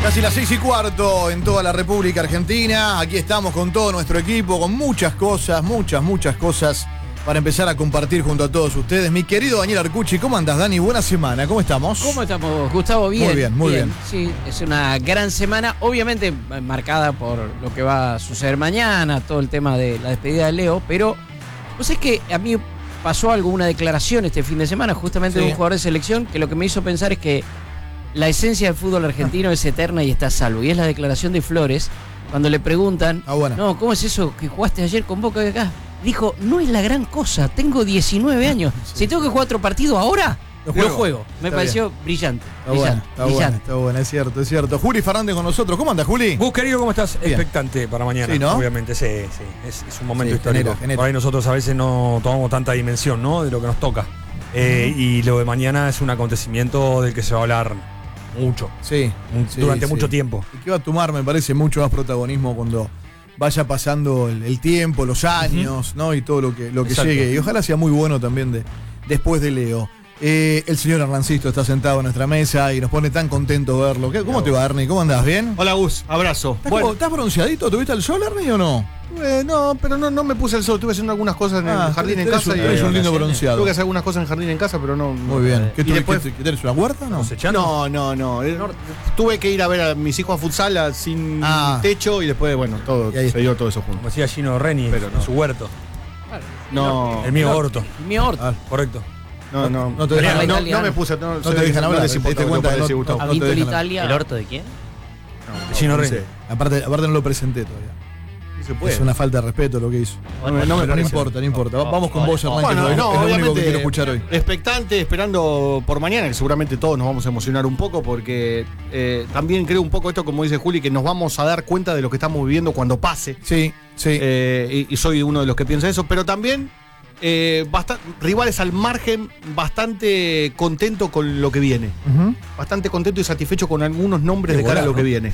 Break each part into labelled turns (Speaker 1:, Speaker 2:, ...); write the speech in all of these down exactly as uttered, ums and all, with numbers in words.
Speaker 1: Casi las seis y cuarto en toda la República Argentina. Aquí estamos con todo nuestro equipo, con muchas cosas, muchas, muchas cosas para empezar a compartir junto a todos ustedes. Mi querido Daniel Arcucci, ¿cómo andas, Dani? Buena semana, ¿cómo estamos?
Speaker 2: ¿Cómo estamos, Gustavo? Bien.
Speaker 1: Muy bien, muy bien.
Speaker 2: bien. Sí, es una gran semana, obviamente marcada por lo que va a suceder mañana, todo el tema de la despedida de Leo, pero ¿vos sabés que a mí pasó algo, una declaración este fin de semana, justamente sí. de un jugador de selección, que lo que me hizo pensar es que la esencia del fútbol argentino es eterna y está a salvo. Y es la declaración de Flores, cuando le preguntan, ah, bueno. no, ¿cómo es eso que jugaste ayer con Boca de acá? Dijo, no es la gran cosa, tengo diecinueve años. Sí. Si tengo que jugar otro partido ahora, lo juego. Lo juego. Me está pareció bien. brillante.
Speaker 1: Está
Speaker 2: brillante,
Speaker 1: bueno, está
Speaker 2: brillante.
Speaker 1: bueno, está bueno, es cierto, es cierto. Juli Fernández con nosotros. ¿Cómo andas, Juli?
Speaker 3: Gus, querido, ¿cómo estás? Bien. Expectante para mañana, sí, ¿no? Obviamente, sí, sí. Es, es un momento sí, histórico. Genera, genera. Por ahí nosotros a veces no tomamos tanta dimensión, ¿no? De lo que nos toca. Eh, uh-huh. Y lo de mañana es un acontecimiento del que se va a hablar mucho, sí, durante sí, mucho sí. tiempo.
Speaker 1: Y que va a tomar, me parece, mucho más protagonismo cuando vaya pasando el, el tiempo, los años, uh-huh. ¿no? Y todo lo que, lo que llegue. Y ojalá sea muy bueno también de, después de Leo. Eh, el señor Hernancisto está sentado en nuestra mesa y nos pone tan contento verlo. ¿Cómo te va, Ernie? ¿Cómo andás? ¿Bien?
Speaker 4: Hola, Gus. Abrazo.
Speaker 1: ¿Estás, bueno. ¿Estás bronceadito? ¿Tuviste el sol, Ernie, o no?
Speaker 4: Eh, no, pero no, no me puse el sol. Estuve haciendo algunas cosas en ah, el jardín en casa.
Speaker 1: Un, y eres un lindo bronceado.
Speaker 4: Tuve que hacer algunas cosas en el jardín en casa, pero no.
Speaker 1: Muy bien. ¿Qué,
Speaker 4: y después,
Speaker 1: ¿qué, ¿Tienes una huerta? No,
Speaker 4: no, no. no. no. Tuve que ir a ver a mis hijos a futsal sin ah. techo y después, bueno, todo se dio todo eso junto.
Speaker 3: Como decía Gino Reni, pero no. en su huerto.
Speaker 4: No.
Speaker 3: El mío orto.
Speaker 2: El mío orto.
Speaker 3: Ah, correcto.
Speaker 4: No, no, no, te dejan, no, no me puse. No,
Speaker 1: no te dejan hablar,
Speaker 4: no te
Speaker 1: diste cuenta
Speaker 4: de
Speaker 1: no,
Speaker 4: no,
Speaker 2: no te Italia. ¿El orto de quién?
Speaker 4: No,
Speaker 1: no, Gino Reni. Aparte, aparte no lo presenté todavía. Se puede. Es una falta de respeto lo que hizo.
Speaker 4: Bueno, no, no, me
Speaker 1: no importa, no importa. Vamos con vos, Hernán, bueno, que no, es lo único que quiero escuchar hoy.
Speaker 4: Expectante, esperando por mañana, que seguramente todos nos vamos a emocionar un poco, porque eh, también creo un poco esto, como dice Juli, que nos vamos a dar cuenta de lo que estamos viviendo cuando pase.
Speaker 1: Sí, sí.
Speaker 4: Eh, y, y soy uno de los que piensa eso, pero también eh, bast- rivales al margen, bastante contento con lo que viene. Uh-huh. Bastante contento y satisfecho con algunos nombres de, de cara volar, a lo ¿no? que viene.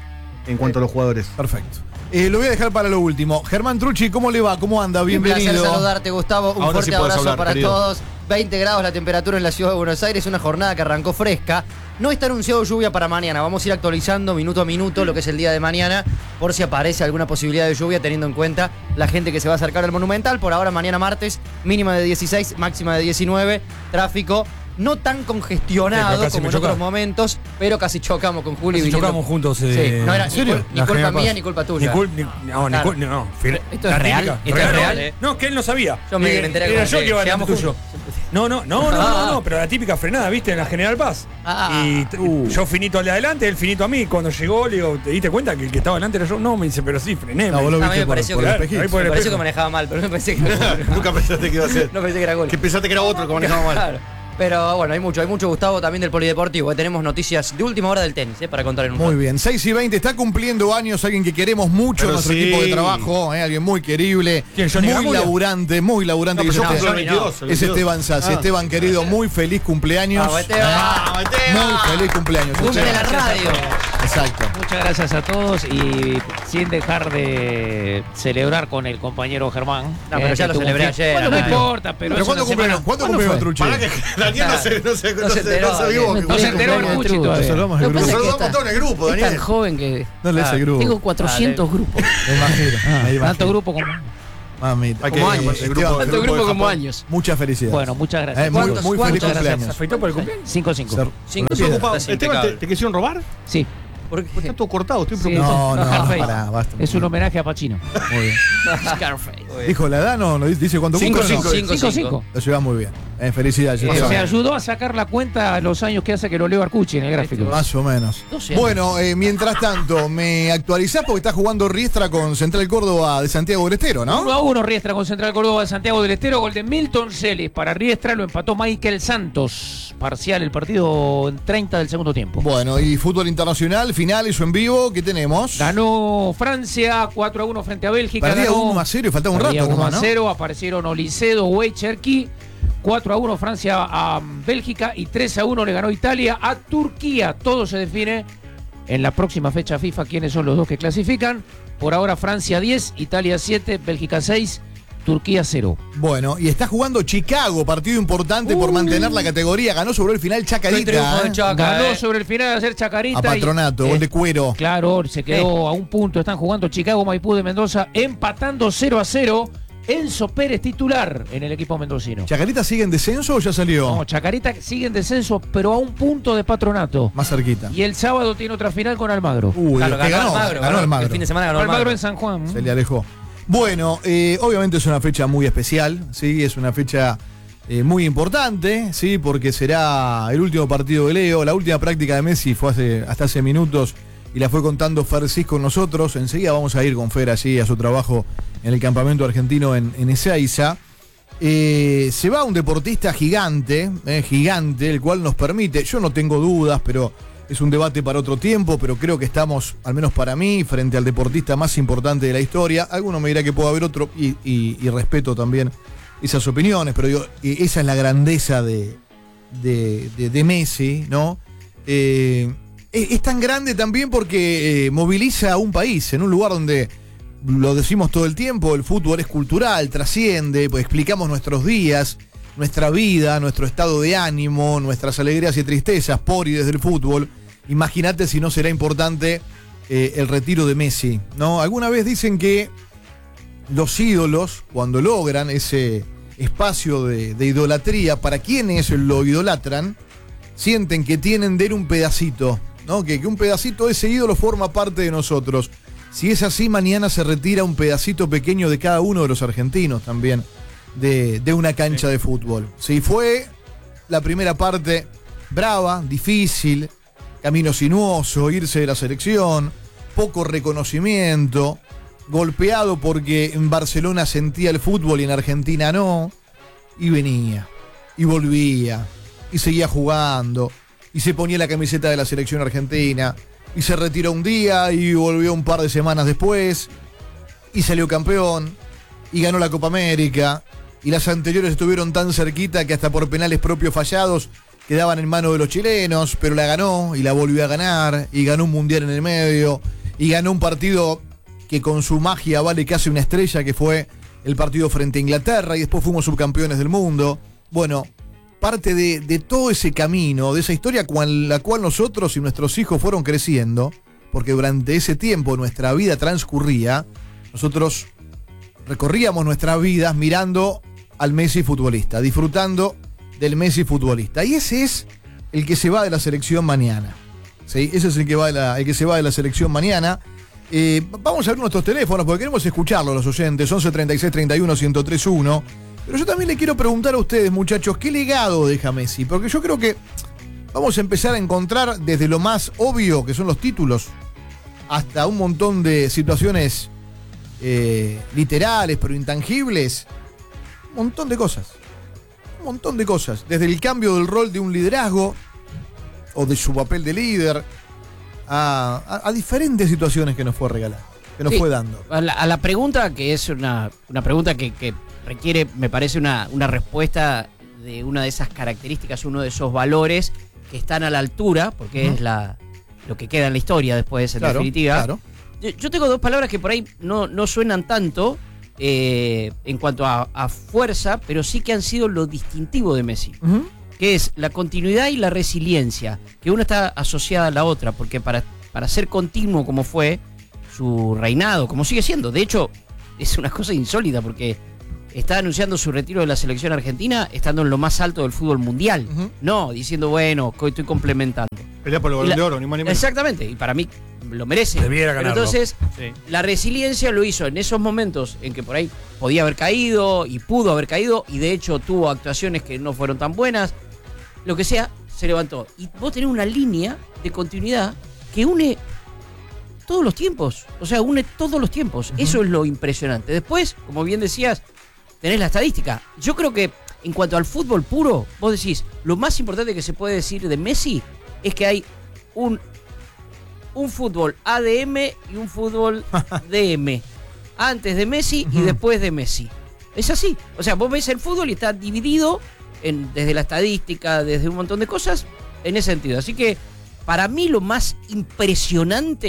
Speaker 4: En cuanto eh, a los jugadores.
Speaker 1: Perfecto. Eh, lo voy a dejar para lo último. Germán Trucci, ¿cómo le va? ¿Cómo anda? Bienvenido.
Speaker 5: Un placer saludarte, Gustavo. Un
Speaker 4: Ahora
Speaker 5: fuerte
Speaker 4: sí
Speaker 5: abrazo
Speaker 4: hablar,
Speaker 5: para
Speaker 4: querido.
Speaker 5: todos. veinte grados la temperatura en la ciudad de Buenos Aires. Una jornada que arrancó fresca. No está anunciado lluvia para mañana. Vamos a ir actualizando minuto a minuto lo que es el día de mañana, por si aparece alguna posibilidad de lluvia, teniendo en cuenta la gente que se va a acercar al Monumental. Por ahora, mañana martes, mínima de dieciséis, máxima de diecinueve. Tráfico no tan congestionado sí, como en otros momentos, pero casi chocamos con Juli.
Speaker 3: Casi chocamos juntos. Eh,
Speaker 5: sí, no era
Speaker 3: ¿En serio?
Speaker 5: Ni, ni culpa mía ni culpa tuya.
Speaker 3: Ni cul, ni, no,
Speaker 5: claro.
Speaker 3: ni cul, no,
Speaker 5: ¿Esto es real? ¿Esto es real?
Speaker 3: Eh. No, que él no sabía.
Speaker 5: Yo me
Speaker 3: eh,
Speaker 5: enteré.
Speaker 3: Era yo que iba a llegamos tuyo. No, no, no, no, no, no, pero la típica frenada, ¿viste? En la General Paz.
Speaker 5: Ah,
Speaker 3: y uh. yo finito al de adelante, él finito a mí. Cuando llegó, le digo, ¿te diste cuenta que el que estaba adelante era yo? No, me dice, pero sí, frené.
Speaker 5: No,
Speaker 3: me,
Speaker 5: a mí me pareció
Speaker 3: por,
Speaker 5: que,
Speaker 3: por
Speaker 5: me
Speaker 3: por
Speaker 5: pareció que manejaba mal, pero no pensé que
Speaker 4: nunca pensaste que iba a ser.
Speaker 5: No pensé que era gol.
Speaker 4: Que pensaste que era otro que manejaba mal.
Speaker 5: Claro. Pero bueno, hay mucho, hay mucho, Gustavo, también del polideportivo. ¿eh? Tenemos noticias de última hora del tenis, ¿eh? Para contar en un
Speaker 1: Muy
Speaker 5: rato.
Speaker 1: bien, seis y veinte, está cumpliendo años alguien que queremos mucho en nuestro sí. equipo de trabajo, ¿eh? Alguien muy querible,
Speaker 3: ¿Quién,
Speaker 1: muy
Speaker 3: Gamulia?
Speaker 1: laburante, muy laburante.
Speaker 4: No,
Speaker 1: que
Speaker 4: no,
Speaker 1: es,
Speaker 4: no,
Speaker 1: este,
Speaker 4: veintidós,
Speaker 1: es Esteban Sassi. Ah. Esteban, querido, muy feliz cumpleaños.
Speaker 5: ¡Vamos, Esteban!
Speaker 1: ¡Vamos, Esteban! Muy feliz cumpleaños.
Speaker 5: ¡Cumple la radio!
Speaker 1: Exacto.
Speaker 6: Muchas gracias a todos y sin dejar de celebrar con el compañero Germán.
Speaker 5: No, pero ya lo celebré ayer.
Speaker 6: Bueno, no importa, pero,
Speaker 1: ¿Pero cuándo cumple ¿Cuándo cumple Trucci?
Speaker 4: Para que Daniel no se no se
Speaker 5: no se enteró.
Speaker 6: No se enteró el Trucci todavía.
Speaker 1: Nosotros
Speaker 4: en el grupo,
Speaker 5: Es
Speaker 4: Daniel.
Speaker 5: tan joven que...
Speaker 1: No lees el grupo.
Speaker 5: Tengo cuatrocientos grupos.
Speaker 1: Me imagino.
Speaker 6: Tanto grupo como...
Speaker 1: Mamita.
Speaker 5: Como años.
Speaker 4: Grupo,
Speaker 5: Tanto grupo como años.
Speaker 1: Muchas felicidades.
Speaker 6: Bueno, muchas gracias.
Speaker 1: Eh, muy muy feliz cumpleaños.
Speaker 3: ¿Se afeitó por el cumpleaños?
Speaker 6: cinco cinco.
Speaker 5: Cinco
Speaker 4: ocupado. Esteban, ¿te, ¿te quisieron robar?
Speaker 6: Sí.
Speaker 4: Porque está todo cortado, estoy
Speaker 6: Sí,
Speaker 4: preocupado.
Speaker 1: No, no,
Speaker 6: Scarface.
Speaker 1: pará, basta.
Speaker 6: Es un homenaje a Pacino.
Speaker 1: Muy bien.
Speaker 5: Scarface.
Speaker 1: Dijo la edad, no, no dice cuánto
Speaker 5: Cinco,
Speaker 1: cumple.
Speaker 5: cinco,
Speaker 1: No.
Speaker 5: cinco,
Speaker 6: cinco,
Speaker 5: cinco.
Speaker 6: cinco.
Speaker 1: Lo lleva muy bien. Eh, felicidades.
Speaker 6: Eh,
Speaker 1: Más o
Speaker 6: me
Speaker 1: menos.
Speaker 6: ayudó a sacar la cuenta los años que hace que lo leo Arcucci en el gráfico.
Speaker 1: Más o menos.
Speaker 5: doce años.
Speaker 1: Bueno, eh, mientras tanto, me actualizás porque está jugando Riestra con Central Córdoba de Santiago del Estero, ¿no?
Speaker 6: uno a uno Riestra con Central Córdoba de Santiago del Estero. Gol de Milton Celis para Riestra. Lo empató Michael Santos. Parcial el partido en treinta del segundo tiempo.
Speaker 1: Bueno, y fútbol internacional, finales o en vivo, ¿qué tenemos?
Speaker 6: Ganó Francia cuatro a uno frente a Bélgica.
Speaker 1: Perdía
Speaker 6: ganó,
Speaker 1: uno a cero y faltaba un
Speaker 6: perdía
Speaker 1: rato.
Speaker 6: uno a
Speaker 1: ¿no?
Speaker 6: cero. Aparecieron Olicedo, Wey, Cherki. cuatro a uno Francia a Bélgica y tres a uno le ganó Italia a Turquía. Todo se define en la próxima fecha FIFA quiénes son los dos que clasifican. Por ahora Francia diez, Italia siete, Bélgica seis Turquía cero.
Speaker 1: Bueno, y está jugando Chicago, partido importante uh, por mantener la categoría. Ganó sobre el final Chacarita.
Speaker 6: ¿eh? Chaca, Ganó eh. sobre el final de hacer Chacarita.
Speaker 1: A Patronato, y, gol de cuero.
Speaker 6: Claro, se quedó eh. a un punto. Están jugando Chicago, Maipú de Mendoza, empatando cero a cero. Enzo Pérez titular en el equipo mendocino.
Speaker 1: ¿Chacarita sigue en descenso o ya salió?
Speaker 6: No, Chacarita sigue en descenso, pero a un punto de Patronato.
Speaker 1: Más cerquita.
Speaker 6: Y el sábado tiene otra final con Almagro.
Speaker 1: Uy,
Speaker 5: claro, ganó,
Speaker 1: ganó,
Speaker 5: Almagro,
Speaker 1: ganó Almagro.
Speaker 5: El fin de semana ganó
Speaker 6: Almagro.
Speaker 5: Almagro
Speaker 6: en San Juan.
Speaker 1: Se le alejó. Bueno, eh, obviamente es una fecha muy especial, ¿sí? Es una fecha eh, muy importante, ¿sí? Porque será el último partido de Leo. La última práctica de Messi fue hace, hasta hace minutos y la fue contando Fercis con nosotros. Enseguida vamos a ir con Fer allí a su trabajo en el campamento argentino en, en Ezeiza. Eh, se va un deportista gigante, eh, gigante, el cual nos permite, yo no tengo dudas, pero es un debate para otro tiempo, pero creo que estamos, al menos para mí, frente al deportista más importante de la historia. Alguno me dirá que puede haber otro, y, y, y respeto también esas opiniones, pero digo, esa es la grandeza de, de, de, de Messi, ¿no? Eh, es, es tan grande también porque eh, moviliza a un país en un lugar donde, lo decimos todo el tiempo, el fútbol es cultural, trasciende, pues explicamos nuestros días, nuestra vida, nuestro estado de ánimo, nuestras alegrías y tristezas por y desde el fútbol. Imagínate si no será importante eh, el retiro de Messi, ¿no? Alguna vez dicen que los ídolos, cuando logran ese espacio de, de idolatría, para quienes lo idolatran, sienten que tienen de él un pedacito, ¿no? Que, que un pedacito de ese ídolo forma parte de nosotros. Si es así, mañana se retira un pedacito pequeño de cada uno de los argentinos también, de, de una cancha de fútbol. Sí, fue la primera parte brava, difícil, camino sinuoso, irse de la selección, poco reconocimiento, golpeado porque en Barcelona sentía el fútbol y en Argentina no, y venía, y volvía, y seguía jugando, y se ponía la camiseta de la selección argentina, y se retiró un día y volvió un par de semanas después, y salió campeón, y ganó la Copa América, y las anteriores estuvieron tan cerquita que hasta por penales propios fallados quedaban en manos de los chilenos, pero la ganó, y la volvió a ganar, y ganó un mundial en el medio, y ganó un partido que con su magia vale casi una estrella, que fue el partido frente a Inglaterra, y después fuimos subcampeones del mundo. Bueno, parte de, de todo ese camino, de esa historia con la cual nosotros y nuestros hijos fueron creciendo, porque durante ese tiempo nuestra vida transcurría, nosotros recorríamos nuestras vidas mirando al Messi futbolista, disfrutando del Messi futbolista. Y ese es el que se va de la selección mañana. ¿Sí? Ese es el que, va de la, el que se va de la selección mañana. Eh, vamos a ver nuestros teléfonos porque queremos escucharlo los oyentes. once treinta y seis treinta y uno ciento tres uno. Pero yo también le quiero preguntar a ustedes, muchachos, ¿qué legado deja Messi? Porque yo creo que vamos a empezar a encontrar desde lo más obvio, que son los títulos, hasta un montón de situaciones eh, literales, pero intangibles. Un montón de cosas. Un montón de cosas. Desde el cambio del rol de un liderazgo, o de su papel de líder, a, a, a diferentes situaciones que nos fue regalando, que nos sí, fue dando.
Speaker 2: A la, a la pregunta, que es una, una pregunta que... que requiere, me parece, una, una respuesta de una de esas características, uno de esos valores que están a la altura, porque uh-huh. es la lo que queda en la historia después, en claro, definitiva. Claro. Yo, yo tengo dos palabras que por ahí no, no suenan tanto eh, en cuanto a, a fuerza, pero sí que han sido lo distintivo de Messi, uh-huh. que es la continuidad y la resiliencia, que una está asociada a la otra, porque para, para ser continuo como fue su reinado, como sigue siendo, de hecho, es una cosa insólita, porque está anunciando su retiro de la selección argentina estando en lo más alto del fútbol mundial. Uh-huh. No, diciendo, bueno, estoy complementando.
Speaker 4: Pelea por el Balón de Oro, ni más ni menos.
Speaker 2: Exactamente, y para mí lo merece.
Speaker 3: Debiera ganarlo.
Speaker 2: Pero entonces,
Speaker 3: sí.
Speaker 2: la resiliencia lo hizo en esos momentos en que por ahí podía haber caído y pudo haber caído, y de hecho tuvo actuaciones que no fueron tan buenas. Lo que sea, se levantó. Y vos tenés una línea de continuidad que une todos los tiempos. O sea, une todos los tiempos. Uh-huh. Eso es lo impresionante. Después, como bien decías, tenés la estadística. Yo creo que en cuanto al fútbol puro, vos decís, lo más importante que se puede decir de Messi es que hay un, un fútbol A D M y un fútbol D M. Antes de Messi y después de Messi. Es así. O sea, vos ves el fútbol y está dividido en, desde la estadística, desde un montón de cosas, en ese sentido. Así que, para mí lo más impresionante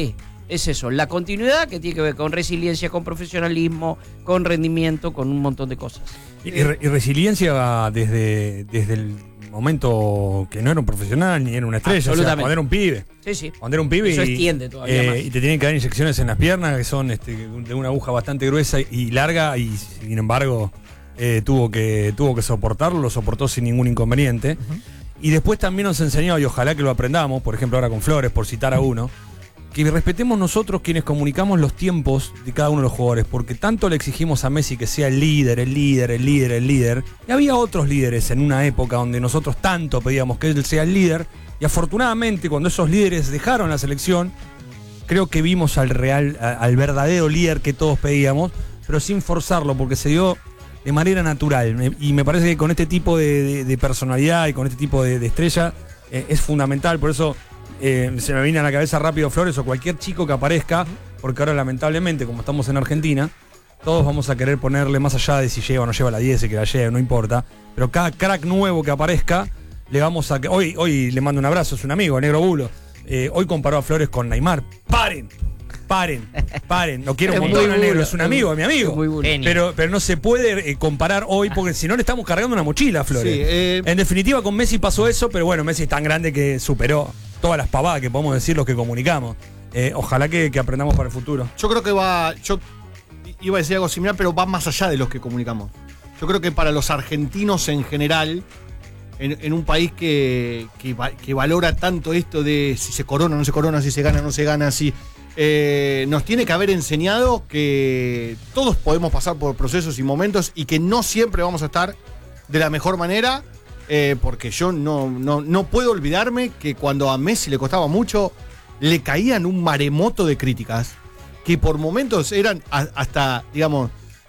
Speaker 2: es eso, la continuidad que tiene que ver con resiliencia, con profesionalismo, con rendimiento, con un montón de cosas.
Speaker 3: Y, y, y resiliencia desde, desde el momento que no era un profesional ni era una estrella, o sea, cuando era un pibe.
Speaker 2: Sí, sí.
Speaker 3: Cuando era un pibe.
Speaker 2: Eso
Speaker 3: y,
Speaker 2: extiende todavía
Speaker 3: eh,
Speaker 2: más.
Speaker 3: Y te tienen que dar inyecciones en las piernas que son este, de una aguja bastante gruesa y larga y sin embargo eh, tuvo, que, tuvo que soportarlo, lo soportó sin ningún inconveniente. Uh-huh. Y después también nos enseñó, y ojalá que lo aprendamos, por ejemplo ahora con Flores, por citar a uno, que respetemos nosotros quienes comunicamos los tiempos de cada uno de los jugadores, porque tanto le exigimos a Messi que sea el líder, el líder, el líder, el líder, y había otros líderes en una época donde nosotros tanto pedíamos que él sea el líder, y afortunadamente cuando esos líderes dejaron la selección, creo que vimos al real, al verdadero líder que todos pedíamos, pero sin forzarlo, porque se dio de manera natural, y me parece que con este tipo de, de, de personalidad y con este tipo de, de estrella eh, es fundamental, por eso Eh, se me viene a la cabeza rápido Flores o cualquier chico que aparezca, porque ahora lamentablemente, como estamos en Argentina, todos vamos a querer ponerle más allá de si lleva o no lleva la diez, y que la lleve, no importa, pero cada crack nuevo que aparezca, le vamos a... Hoy, hoy le mando un abrazo, es un amigo, Negro Bulo, eh, hoy comparó a Flores con Neymar. ¡Paren! Paren, paren, lo quiero un montón a Negro, es un amigo, es mi amigo. Pero, pero no se puede eh, comparar hoy, porque si no le estamos cargando una mochila a Flores. Sí, eh, en definitiva, con Messi pasó eso, pero bueno, Messi es tan grande que superó todas las pavadas que podemos decir los que comunicamos. Eh, ojalá que, que aprendamos para el futuro.
Speaker 4: Yo creo que va, yo iba a decir algo similar, pero va más allá de los que comunicamos. Yo creo que para los argentinos en general, en, en un país que, que, que valora tanto esto de si se corona o no se corona, si se gana o no se gana, si... Eh, nos tiene que haber enseñado que todos podemos pasar por procesos y momentos y que no siempre vamos a estar de la mejor manera, eh, porque yo no, no, no puedo olvidarme que cuando a Messi le costaba mucho, le caían un maremoto de críticas que por momentos eran a, hasta, digamos,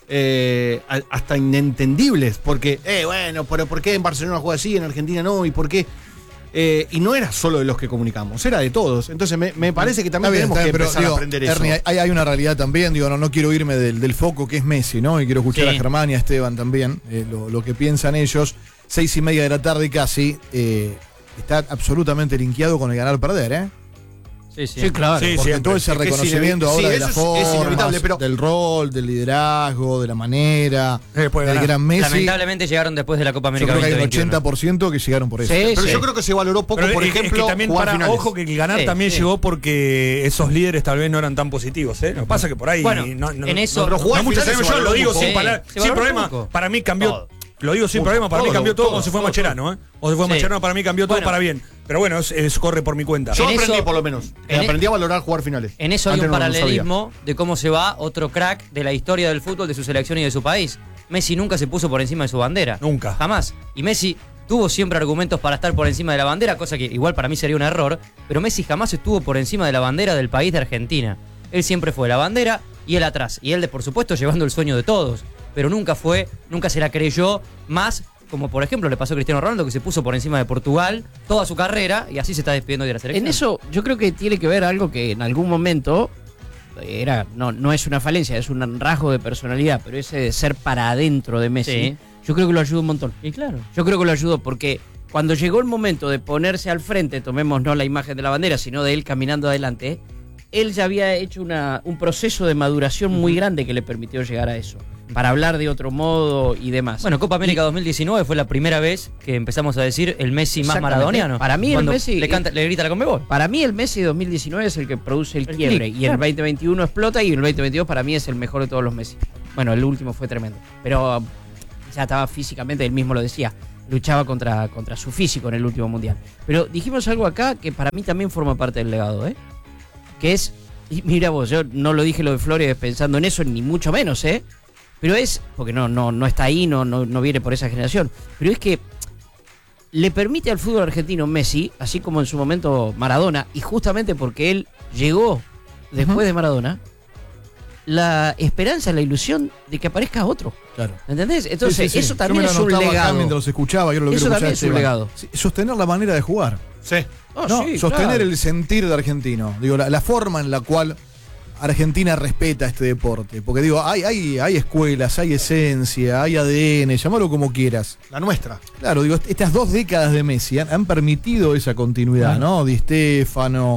Speaker 4: eh, a, hasta inentendibles, porque, eh, bueno, pero ¿por qué en Barcelona juega así, en Argentina no? ¿Y por qué? Eh, y no era solo de los que comunicamos, era de todos. Entonces me, me parece que también bien, tenemos bien, que pero, empezar digo, a aprender
Speaker 1: Ernie,
Speaker 4: eso.
Speaker 1: Hay, hay una realidad también, digo, no, no quiero irme del, del foco que es Messi, ¿no? Y quiero escuchar sí. a Germán y a Esteban también, eh, lo, lo que piensan ellos. Seis y media de la tarde casi, eh, está absolutamente linkeado con el ganar-perder, ¿eh?
Speaker 2: Sí, sí, sí, claro.
Speaker 1: Sí, porque todo ese reconocimiento ahora sí, de la forma, pero... del rol, del liderazgo, de la manera,
Speaker 5: del gran Messi. Lamentablemente llegaron después de la Copa América.
Speaker 1: Yo creo que hay un ochenta por ciento que llegaron por eso.
Speaker 4: Sí, pero sí. yo creo que se valoró poco, pero por es, ejemplo,
Speaker 3: es que también para, finales. Ojo que el ganar sí, también sí. llegó porque esos líderes tal vez no eran tan positivos, ¿eh? Lo que pasa es que por ahí
Speaker 5: bueno,
Speaker 3: no, no,
Speaker 5: en eso
Speaker 3: no, no muchas veces yo lo digo sin,
Speaker 5: sí,
Speaker 3: sin problema. Poco. Para mí cambió todo. Lo digo sin todo, problema, para todo, mí cambió todo, todo como se fue todo, Macherano, ¿eh? O se fue sí. Macherano, para mí cambió todo bueno. para bien. Pero bueno, eso, eso corre por mi cuenta.
Speaker 4: Yo en aprendí eso, por lo menos. Eh, aprendí a valorar jugar finales.
Speaker 5: En eso hay un paralelismo no de cómo se va otro crack de la historia del fútbol, de su selección y de su país. Messi nunca se puso por encima de su bandera.
Speaker 3: Nunca.
Speaker 5: Jamás. Y Messi tuvo siempre argumentos para estar por encima de la bandera, cosa que igual para mí sería un error. Pero Messi jamás estuvo por encima de la bandera del país de Argentina. Él siempre fue la bandera y él atrás. Y él, por supuesto, llevando el sueño de todos. Pero nunca fue, nunca se la creyó más, como por ejemplo le pasó a Cristiano Ronaldo, que se puso por encima de Portugal toda su carrera y así se está despidiendo de la selección.
Speaker 2: En eso yo creo que tiene que ver algo que en algún momento era no, no es una falencia, es un rasgo de personalidad, pero ese de ser para adentro de Messi, sí. yo creo que lo ayudó un montón.
Speaker 5: Y claro.
Speaker 2: Yo creo que lo ayudó porque cuando llegó el momento de ponerse al frente, tomemos no la imagen de la bandera, sino de él caminando adelante, él ya había hecho una, un proceso de maduración muy grande que le permitió llegar a eso. Para hablar de otro modo y demás.
Speaker 5: Bueno, Copa América y, dos mil diecinueve fue la primera vez que empezamos a decir el Messi más maradoniano.
Speaker 2: Para mí el Messi...
Speaker 5: Le, canta, le grita la Conmebol.
Speaker 2: Para mí el Messi de dos mil diecinueve es el que produce el, el quiebre. Click, y claro. el veinte veintiuno explota y el veinte veintidós para mí es el mejor de todos los Messi. Bueno, el último fue tremendo. Pero ya estaba físicamente, él mismo lo decía, luchaba contra, contra su físico en el último mundial. Pero dijimos algo acá que para mí también forma parte del legado, ¿eh? Que es... Y mira vos, yo no lo dije lo de Flores pensando en eso, ni mucho menos, ¿eh? Pero es, porque no, no, no está ahí, no, no, no viene por esa generación, pero es que le permite al fútbol argentino Messi, así como en su momento Maradona, y justamente porque él llegó después uh-huh. de Maradona, la esperanza, la ilusión de que aparezca otro.
Speaker 1: Claro.
Speaker 2: ¿Entendés? Entonces, sí, sí, sí.
Speaker 1: eso
Speaker 2: también es un legado.
Speaker 1: Mientras los escuchaba, yo lo
Speaker 2: eso también es un legado.
Speaker 1: Sí, sostener la manera de jugar.
Speaker 4: Sí.
Speaker 2: Oh,
Speaker 1: no,
Speaker 2: sí,
Speaker 1: sostener
Speaker 2: claro.
Speaker 1: el sentir de argentino. Digo, la, la forma en la cual Argentina respeta este deporte. Porque digo, hay, hay, hay escuelas, hay esencia, hay A D N, llámalo como quieras.
Speaker 4: La nuestra.
Speaker 1: Claro, digo, estas dos décadas de Messi han, han permitido esa continuidad, bueno. ¿no? Di Stéfano,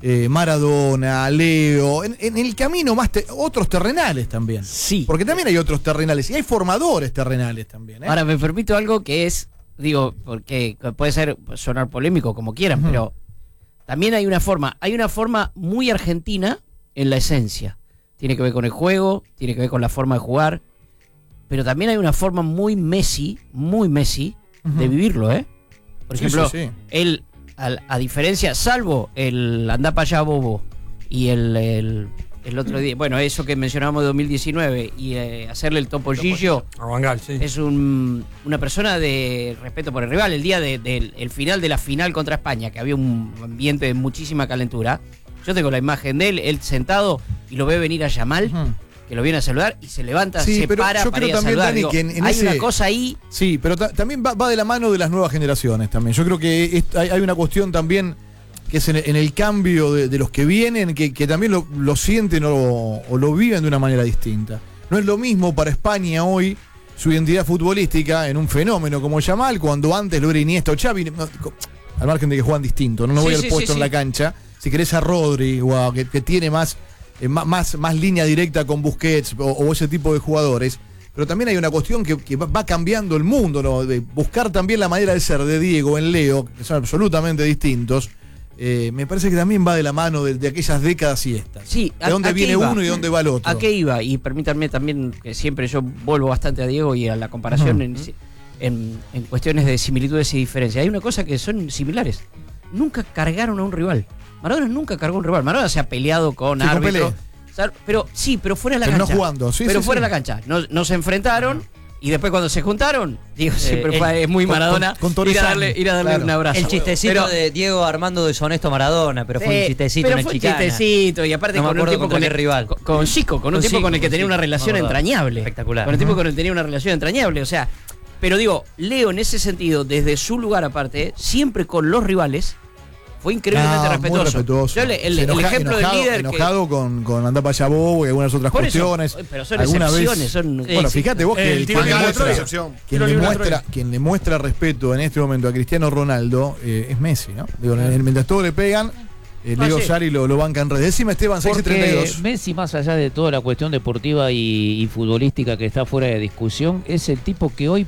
Speaker 1: eh, Maradona, Leo, en, en el camino más te, otros terrenales también.
Speaker 2: Sí.
Speaker 1: Porque también hay otros terrenales y hay formadores terrenales también. ¿eh?
Speaker 2: Ahora me permito algo que es, digo, porque puede ser sonar polémico como quieran, uh-huh. pero también hay una forma, hay una forma muy argentina en la esencia. Tiene que ver con el juego, tiene que ver con la forma de jugar, pero también hay una forma muy Messi, muy Messi, uh-huh. de vivirlo, ¿eh? Por ejemplo, sí, sí, sí. él, a, a diferencia, salvo el andá para allá bobo y el, el, el otro día, bueno, eso que mencionábamos de dos mil diecinueve y eh, hacerle el topollillo,
Speaker 3: sí.
Speaker 2: es un, una persona de respeto por el rival. El día del de, de, final de la final contra España, que había un ambiente de muchísima calentura, yo tengo la imagen de él, él sentado y lo ve venir a Yamal, uh-huh. que lo viene a saludar y se levanta,
Speaker 1: sí,
Speaker 2: se
Speaker 1: pero
Speaker 2: para
Speaker 1: yo
Speaker 2: para
Speaker 1: creo
Speaker 2: ir a
Speaker 1: también,
Speaker 2: saludar.
Speaker 1: Dani,
Speaker 2: Digo,
Speaker 1: que en, en
Speaker 2: hay
Speaker 1: ese,
Speaker 2: una cosa ahí.
Speaker 1: Sí, pero ta- también va, va de la mano de las nuevas generaciones también. Yo creo que es, hay, hay una cuestión también que es en, en el cambio de, de los que vienen, que, que también lo, lo sienten o, o lo viven de una manera distinta. No es lo mismo para España hoy su identidad futbolística en un fenómeno como Yamal, cuando antes lo era Iniesta o Xavi, no, al margen de que juegan distinto. No, no sí, voy al sí, puesto sí, en sí. la cancha. Si querés a Rodri, o a, que, que tiene más, eh, más, más línea directa con Busquets o, o ese tipo de jugadores. Pero también hay una cuestión que, que va cambiando el mundo, ¿no? De buscar también la manera de ser de Diego en Leo, que son absolutamente distintos. Eh, me parece que también va de la mano de, de aquellas décadas y estas.
Speaker 2: Sí,
Speaker 1: de dónde viene
Speaker 2: iba?
Speaker 1: uno y dónde va el otro.
Speaker 2: ¿A qué iba? Y permítanme también que siempre yo vuelvo bastante a Diego y a la comparación uh-huh. en, en, en cuestiones de similitudes y diferencias. Hay una cosa que son similares. Nunca cargaron a un rival. Maradona nunca cargó a un rival. Maradona se ha peleado con sí, árbitros. Con pero sí, pero fuera de la
Speaker 1: pero
Speaker 2: cancha.
Speaker 1: No jugando, sí,
Speaker 2: pero
Speaker 1: sí,
Speaker 2: fuera de
Speaker 1: sí.
Speaker 2: la cancha. No, no se enfrentaron. Y después cuando se juntaron, digo, siempre eh, fue, es muy Maradona
Speaker 1: con, con, con
Speaker 2: ir a darle, ir a darle
Speaker 5: claro.
Speaker 2: un abrazo.
Speaker 5: El chistecito
Speaker 2: pero,
Speaker 5: de Diego Armando deshonesto Maradona, pero fue
Speaker 2: eh,
Speaker 5: un chistecito
Speaker 2: pero
Speaker 5: en
Speaker 2: fue
Speaker 5: el
Speaker 2: un chistecito, y aparte
Speaker 5: no
Speaker 2: con un tipo con el
Speaker 5: rival.
Speaker 2: Con, con Chico, con un tipo con el que tenía una relación entrañable.
Speaker 5: Espectacular.
Speaker 2: Con el tipo con el que tenía una relación entrañable, o sea, pero digo, Leo en ese sentido, desde su lugar aparte, siempre con los rivales, fue increíblemente
Speaker 1: no,
Speaker 2: respetuoso.
Speaker 1: Muy respetuoso.
Speaker 2: Yo el, el, enoja, el ejemplo
Speaker 1: enojado,
Speaker 2: del líder.
Speaker 1: Enojado que, con, con Andá para allá bobo y algunas otras cuestiones.
Speaker 2: Eso, pero son excepciones.
Speaker 1: Vez,
Speaker 2: son,
Speaker 1: bueno,
Speaker 2: sí,
Speaker 1: fíjate vos
Speaker 3: sí.
Speaker 1: que
Speaker 3: el
Speaker 1: quien, le muestra, quien, le muestra,
Speaker 3: troya.
Speaker 1: quien le muestra respeto en este momento a Cristiano Ronaldo eh, es Messi, ¿no? Digo, mientras todos le pegan, eh, Leo Sari lo, lo banca en red. Decime, Esteban, seis y treinta y dos.
Speaker 6: Messi, más allá de toda la cuestión deportiva y, y futbolística que está fuera de discusión, es el tipo que hoy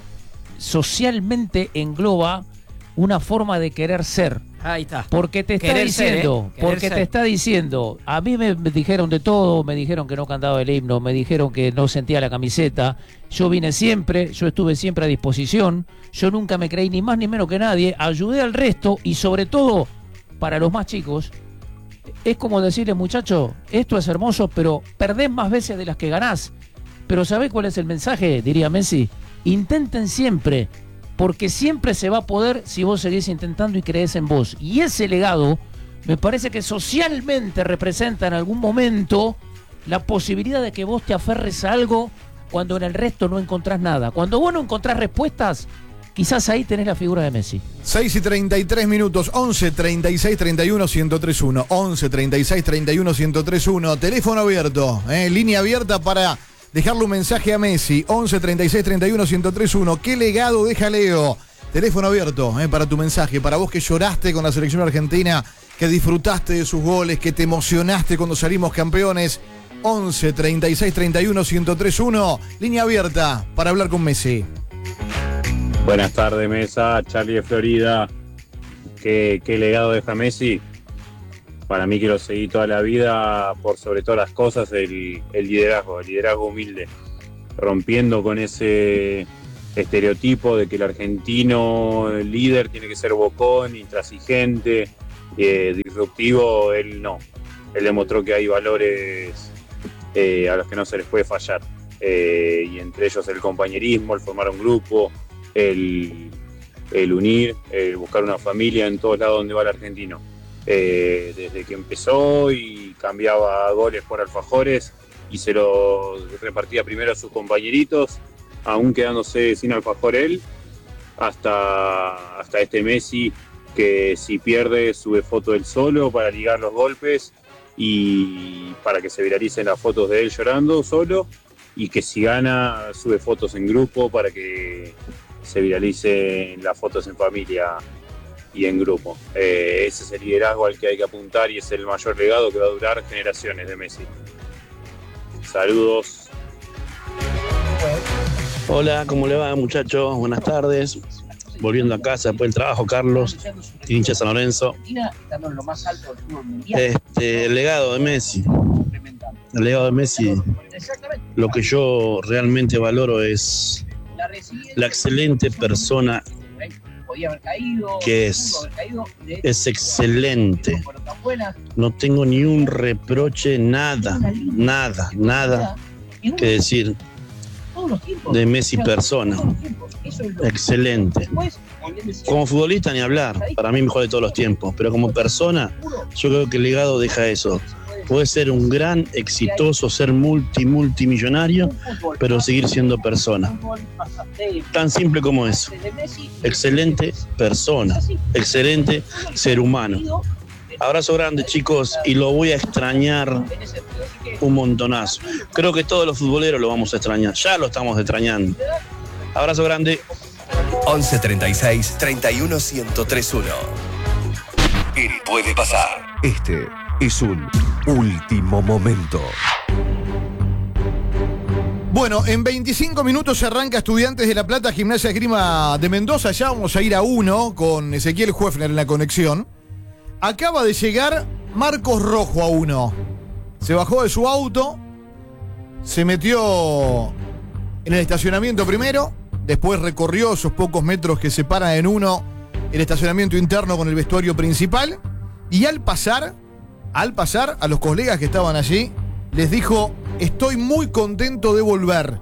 Speaker 6: socialmente engloba una forma de querer ser.
Speaker 2: Ahí está.
Speaker 6: Porque te está
Speaker 2: Querer
Speaker 6: diciendo,
Speaker 2: ser, ¿eh?
Speaker 6: porque
Speaker 2: ser.
Speaker 6: te está diciendo, a mí me, me dijeron de todo, me dijeron que no cantaba el himno, me dijeron que no sentía la camiseta, yo vine siempre, yo estuve siempre a disposición, yo nunca me creí ni más ni menos que nadie, ayudé al resto y sobre todo, para los más chicos, es como decirle, muchacho, esto es hermoso, pero perdés más veces de las que ganás. Pero ¿sabés cuál es el mensaje? Diría Messi, intenten siempre, porque siempre se va a poder si vos seguís intentando y creés en vos. Y ese legado me parece que socialmente representa en algún momento la posibilidad de que vos te aferres a algo cuando en el resto no encontrás nada. Cuando vos no encontrás respuestas, quizás ahí tenés la figura de Messi.
Speaker 1: seis y treinta y tres minutos, once, treinta y seis, treinta y uno, ciento tres punto uno. once, treinta y seis, treinta y uno, ciento tres punto uno. Teléfono abierto, eh, línea abierta para dejarle un mensaje a Messi. once, treinta y seis, treinta y uno, ciento tres punto uno. ¿Qué legado deja Leo? Teléfono abierto eh, para tu mensaje. Para vos que lloraste con la selección argentina, que disfrutaste de sus goles, que te emocionaste cuando salimos campeones. once, treinta y seis, treinta y uno, ciento tres punto uno. Línea abierta para hablar con Messi.
Speaker 7: Buenas tardes, mesa. Charlie de Florida. ¿Qué, qué legado deja Messi? Para mí, que lo seguí toda la vida, por sobre todas las cosas, el, el liderazgo, el liderazgo humilde, rompiendo con ese estereotipo de que el argentino el líder tiene que ser bocón, intransigente, eh, disruptivo. Él no, él demostró que hay valores eh, a los que no se les puede fallar, eh, y entre ellos el compañerismo, el formar un grupo, el, el unir, el buscar una familia en todos lados donde va el argentino. Eh, desde que empezó y cambiaba goles por alfajores y se los repartía primero a sus compañeritos, aún quedándose sin alfajor él, hasta, hasta este Messi que si pierde sube foto él solo para ligar los golpes y para que se viralicen las fotos de él llorando solo, y que si gana sube fotos en grupo para que se viralicen las fotos en familia. y en grupo. Eh, ese es el liderazgo al que hay que apuntar y es el mayor legado que va a durar generaciones de Messi. Saludos.
Speaker 8: Hola, ¿cómo le va, muchachos? Buenas tardes. Volviendo a casa después del trabajo, Carlos, hincha de San Lorenzo. Este, el legado de Messi. El legado de Messi, lo que yo realmente valoro es la excelente persona que es. Es excelente. No tengo ni un reproche, nada, nada, nada que decir de Messi persona. Excelente. Como futbolista ni hablar, para mí mejor de todos los tiempos, pero como persona yo creo que el legado deja eso. Puede ser un gran, exitoso, ser multi, multimillonario, pero seguir siendo persona. Tan simple como eso. Excelente persona, excelente ser humano. Abrazo grande, chicos, y lo voy a extrañar un montonazo. Creo que todos los futboleros lo vamos a extrañar, ya lo estamos extrañando. Abrazo grande.
Speaker 9: once treinta y seis, treinta y uno, ciento tres uno. Él puede pasar. Este es un último momento.
Speaker 1: Bueno, en veinticinco minutos se arranca Estudiantes de La Plata, Gimnasia Esgrima de Mendoza. Ya vamos a ir a uno con Ezequiel Huefner en la conexión. Acaba de llegar Marcos Rojo a uno. Se bajó de su auto, se metió en el estacionamiento primero, después recorrió esos pocos metros que separan en uno el estacionamiento interno con el vestuario principal, y al pasar, al pasar a los colegas que estaban allí, les dijo: estoy muy contento de volver.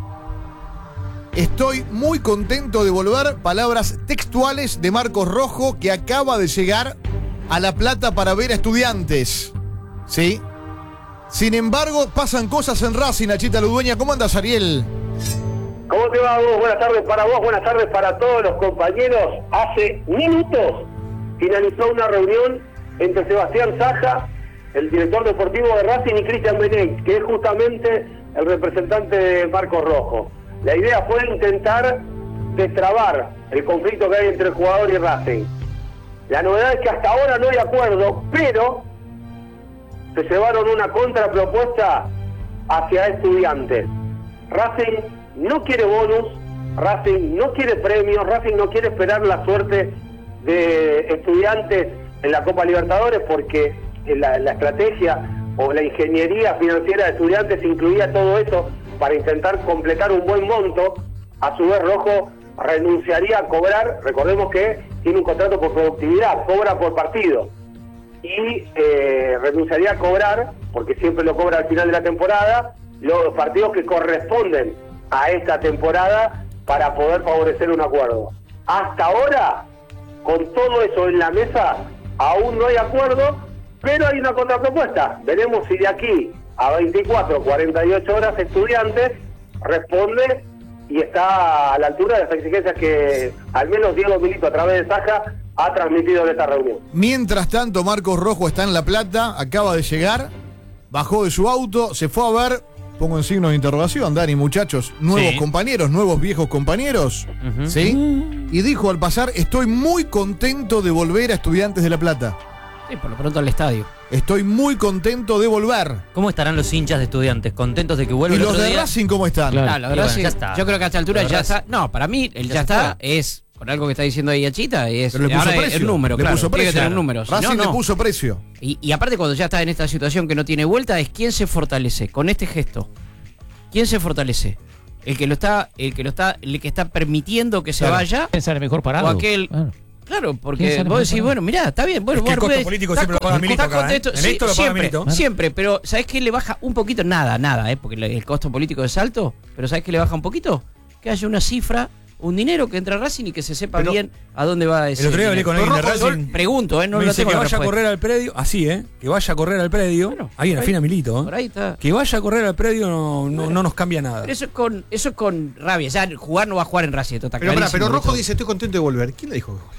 Speaker 1: Estoy muy contento de volver, palabras textuales de Marcos Rojo, que acaba de llegar a La Plata para ver a Estudiantes. ¿Sí? Sin embargo, pasan cosas en Racing, Nachita Ludueña. ¿Cómo andas, Ariel?
Speaker 10: ¿Cómo te va, vos? Buenas tardes para vos, buenas tardes para todos los compañeros. Hace minutos finalizó una reunión entre Sebastián Saja, el director deportivo de Racing, y Cristian Benet, que es justamente el representante de Marcos Rojo. La idea fue intentar destrabar el conflicto que hay entre el jugador y Racing. La novedad es que hasta ahora no hay acuerdo, pero se llevaron una contrapropuesta hacia Estudiantes. Racing no quiere bonus, Racing no quiere premios, Racing no quiere esperar la suerte de Estudiantes en la Copa Libertadores, porque la, la estrategia o la ingeniería financiera de Estudiantes incluía todo eso para intentar completar un buen monto. A su vez, Rojo renunciaría a cobrar, recordemos que tiene un contrato por productividad, cobra por partido, y eh, renunciaría a cobrar, porque siempre lo cobra al final de la temporada, los partidos que corresponden a esta temporada para poder favorecer un acuerdo. Hasta ahora, con todo eso en la mesa, aún no hay acuerdo, pero hay una contrapropuesta. Veremos si de aquí a veinticuatro, cuarenta y ocho horas Estudiantes responde y está a la altura de las exigencias que al menos Diego Milito, a través de Saja, ha transmitido en esta reunión.
Speaker 1: Mientras tanto, Marcos Rojo está en La Plata, acaba de llegar, bajó de su auto, se fue a ver, pongo en signo de interrogación, Dani, muchachos, nuevos sí. compañeros, nuevos viejos compañeros, uh-huh. ¿sí? Uh-huh. Y dijo al pasar: estoy muy contento de volver a Estudiantes de La Plata.
Speaker 2: Sí, por lo pronto al estadio.
Speaker 1: Estoy muy contento de volver.
Speaker 5: ¿Cómo estarán los hinchas de Estudiantes? ¿Contentos de que vuelvan?
Speaker 1: ¿Y los de día? Racing cómo están?
Speaker 2: Claro, claro, los de Racing, ya está. Yo creo que a esta altura ya está. No, para mí el ya, ya está, está es, con algo que está diciendo ahí Achita, es
Speaker 1: Pero le puso precio.
Speaker 2: el número,
Speaker 1: le
Speaker 2: claro.
Speaker 1: Puso precio.
Speaker 2: Tiene que tener números.
Speaker 1: Racing
Speaker 2: si no,
Speaker 1: le
Speaker 2: no.
Speaker 1: puso precio.
Speaker 2: Y, y aparte, cuando ya está en esta situación que no tiene vuelta, es quién se fortalece con este gesto. ¿Quién se fortalece? El que lo está, el que lo está, el que está permitiendo que se
Speaker 6: claro.
Speaker 2: vaya.
Speaker 6: ¿Quién sale mejor parado?
Speaker 2: O aquel. Claro. Claro, porque vos decís, bueno, mirá, está bien, bueno,
Speaker 3: es que el costo
Speaker 2: ves,
Speaker 3: político siempre lo paga Milito acá, ¿eh? En
Speaker 2: sí,
Speaker 3: esto lo paga
Speaker 2: siempre,
Speaker 3: Milito.
Speaker 2: Siempre, pero ¿sabés qué le baja un poquito? Nada, nada, ¿eh? Porque el costo político es alto, pero ¿sabés qué le baja un poquito? Que haya una cifra, un dinero que entra a Racing y que se sepa pero bien a dónde va ese.
Speaker 3: El otro día hablé con alguien de Racing.
Speaker 2: Pregunto, ¿eh? No
Speaker 3: me
Speaker 2: lo
Speaker 3: dice
Speaker 2: tengo
Speaker 3: que
Speaker 2: la
Speaker 3: vaya
Speaker 2: respuesta.
Speaker 3: a correr al predio, así, ¿eh? Que vaya a correr al predio. Bueno, alguien afina Milito, ¿eh?
Speaker 2: Por ahí está.
Speaker 3: Que vaya a correr al predio no, no, no nos cambia nada.
Speaker 2: Pero eso es con, eso es con rabia. Ya jugar no va a jugar en Racing, esto está
Speaker 4: pero,
Speaker 2: clarísimo.
Speaker 4: Pero Rojo dice: estoy contento de volver. ¿Quién le dijo?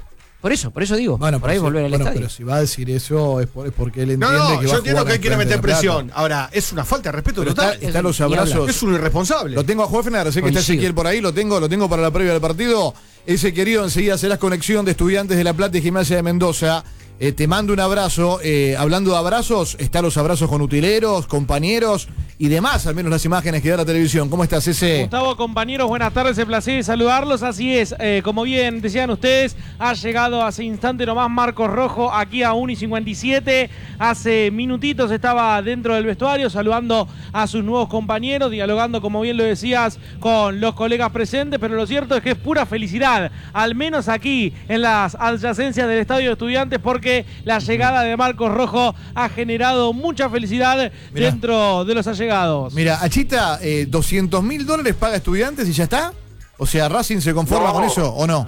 Speaker 2: Por eso, por eso digo.
Speaker 1: Bueno,
Speaker 2: por ahí
Speaker 1: sí,
Speaker 2: volver al
Speaker 1: bueno,
Speaker 2: estadio.
Speaker 1: pero si va a decir eso es, por, es porque él entiende
Speaker 4: no, no,
Speaker 1: que va
Speaker 4: yo
Speaker 1: a
Speaker 4: entiendo
Speaker 1: jugar
Speaker 4: que él quiere meter
Speaker 1: enfrente de La
Speaker 4: presión.
Speaker 1: Plata.
Speaker 4: Ahora, es una falta de respeto
Speaker 1: Pero
Speaker 4: total.
Speaker 1: está, está los abrazos.
Speaker 4: Es un irresponsable.
Speaker 1: Lo tengo a Juefner, sé que está Ezequiel por ahí, lo tengo, lo tengo para la previa del partido. Ese querido, enseguida serás conexión de Estudiantes de La Plata y Gimnasia de Mendoza. Eh, te mando un abrazo. Eh, hablando de abrazos, están los abrazos con utileros, compañeros y demás, al menos las imágenes que da la televisión. ¿Cómo estás, ese?
Speaker 11: Gustavo, compañeros, buenas tardes, el placer de saludarlos. Así es, eh, como bien decían ustedes, ha llegado hace instante nomás Marcos Rojo aquí a uno y cincuenta y siete. Hace minutitos estaba dentro del vestuario saludando a sus nuevos compañeros, dialogando, como bien lo decías, con los colegas presentes, pero lo cierto es que es pura felicidad, al menos aquí en las adyacencias del Estadio de Estudiantes, porque la llegada de Marcos Rojo ha generado mucha felicidad Mirá. dentro de los allegados.
Speaker 1: Mira, Achita, eh, doscientos mil dólares paga Estudiantes y ya está. O sea, ¿Racing se conforma
Speaker 10: no.
Speaker 1: con eso o no?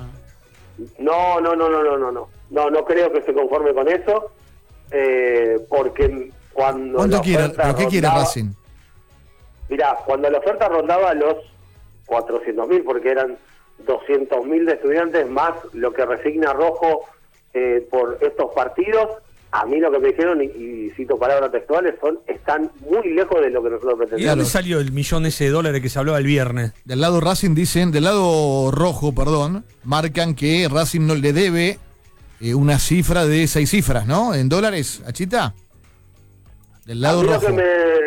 Speaker 10: No, no, no, no, no, no, no. No, no creo que se conforme con eso. Eh, porque cuando.
Speaker 1: ¿Cuánto quiere? ¿Pero qué quiere Racing?
Speaker 10: Mirá, cuando la oferta rondaba los cuatrocientos mil, porque eran doscientos mil de Estudiantes más lo que resigna Rojo. Eh, por estos partidos, a mí lo que me dijeron, y, y cito palabras textuales, son están muy lejos de lo que nosotros pretendíamos.
Speaker 3: ¿Y dónde salió el millón ese de dólares que se hablaba el viernes?
Speaker 1: Del lado Racing dicen, del lado rojo, perdón, marcan que Racing no le debe eh, una cifra de seis cifras, ¿no? En dólares, Achita. Del lado rojo.
Speaker 10: Que me...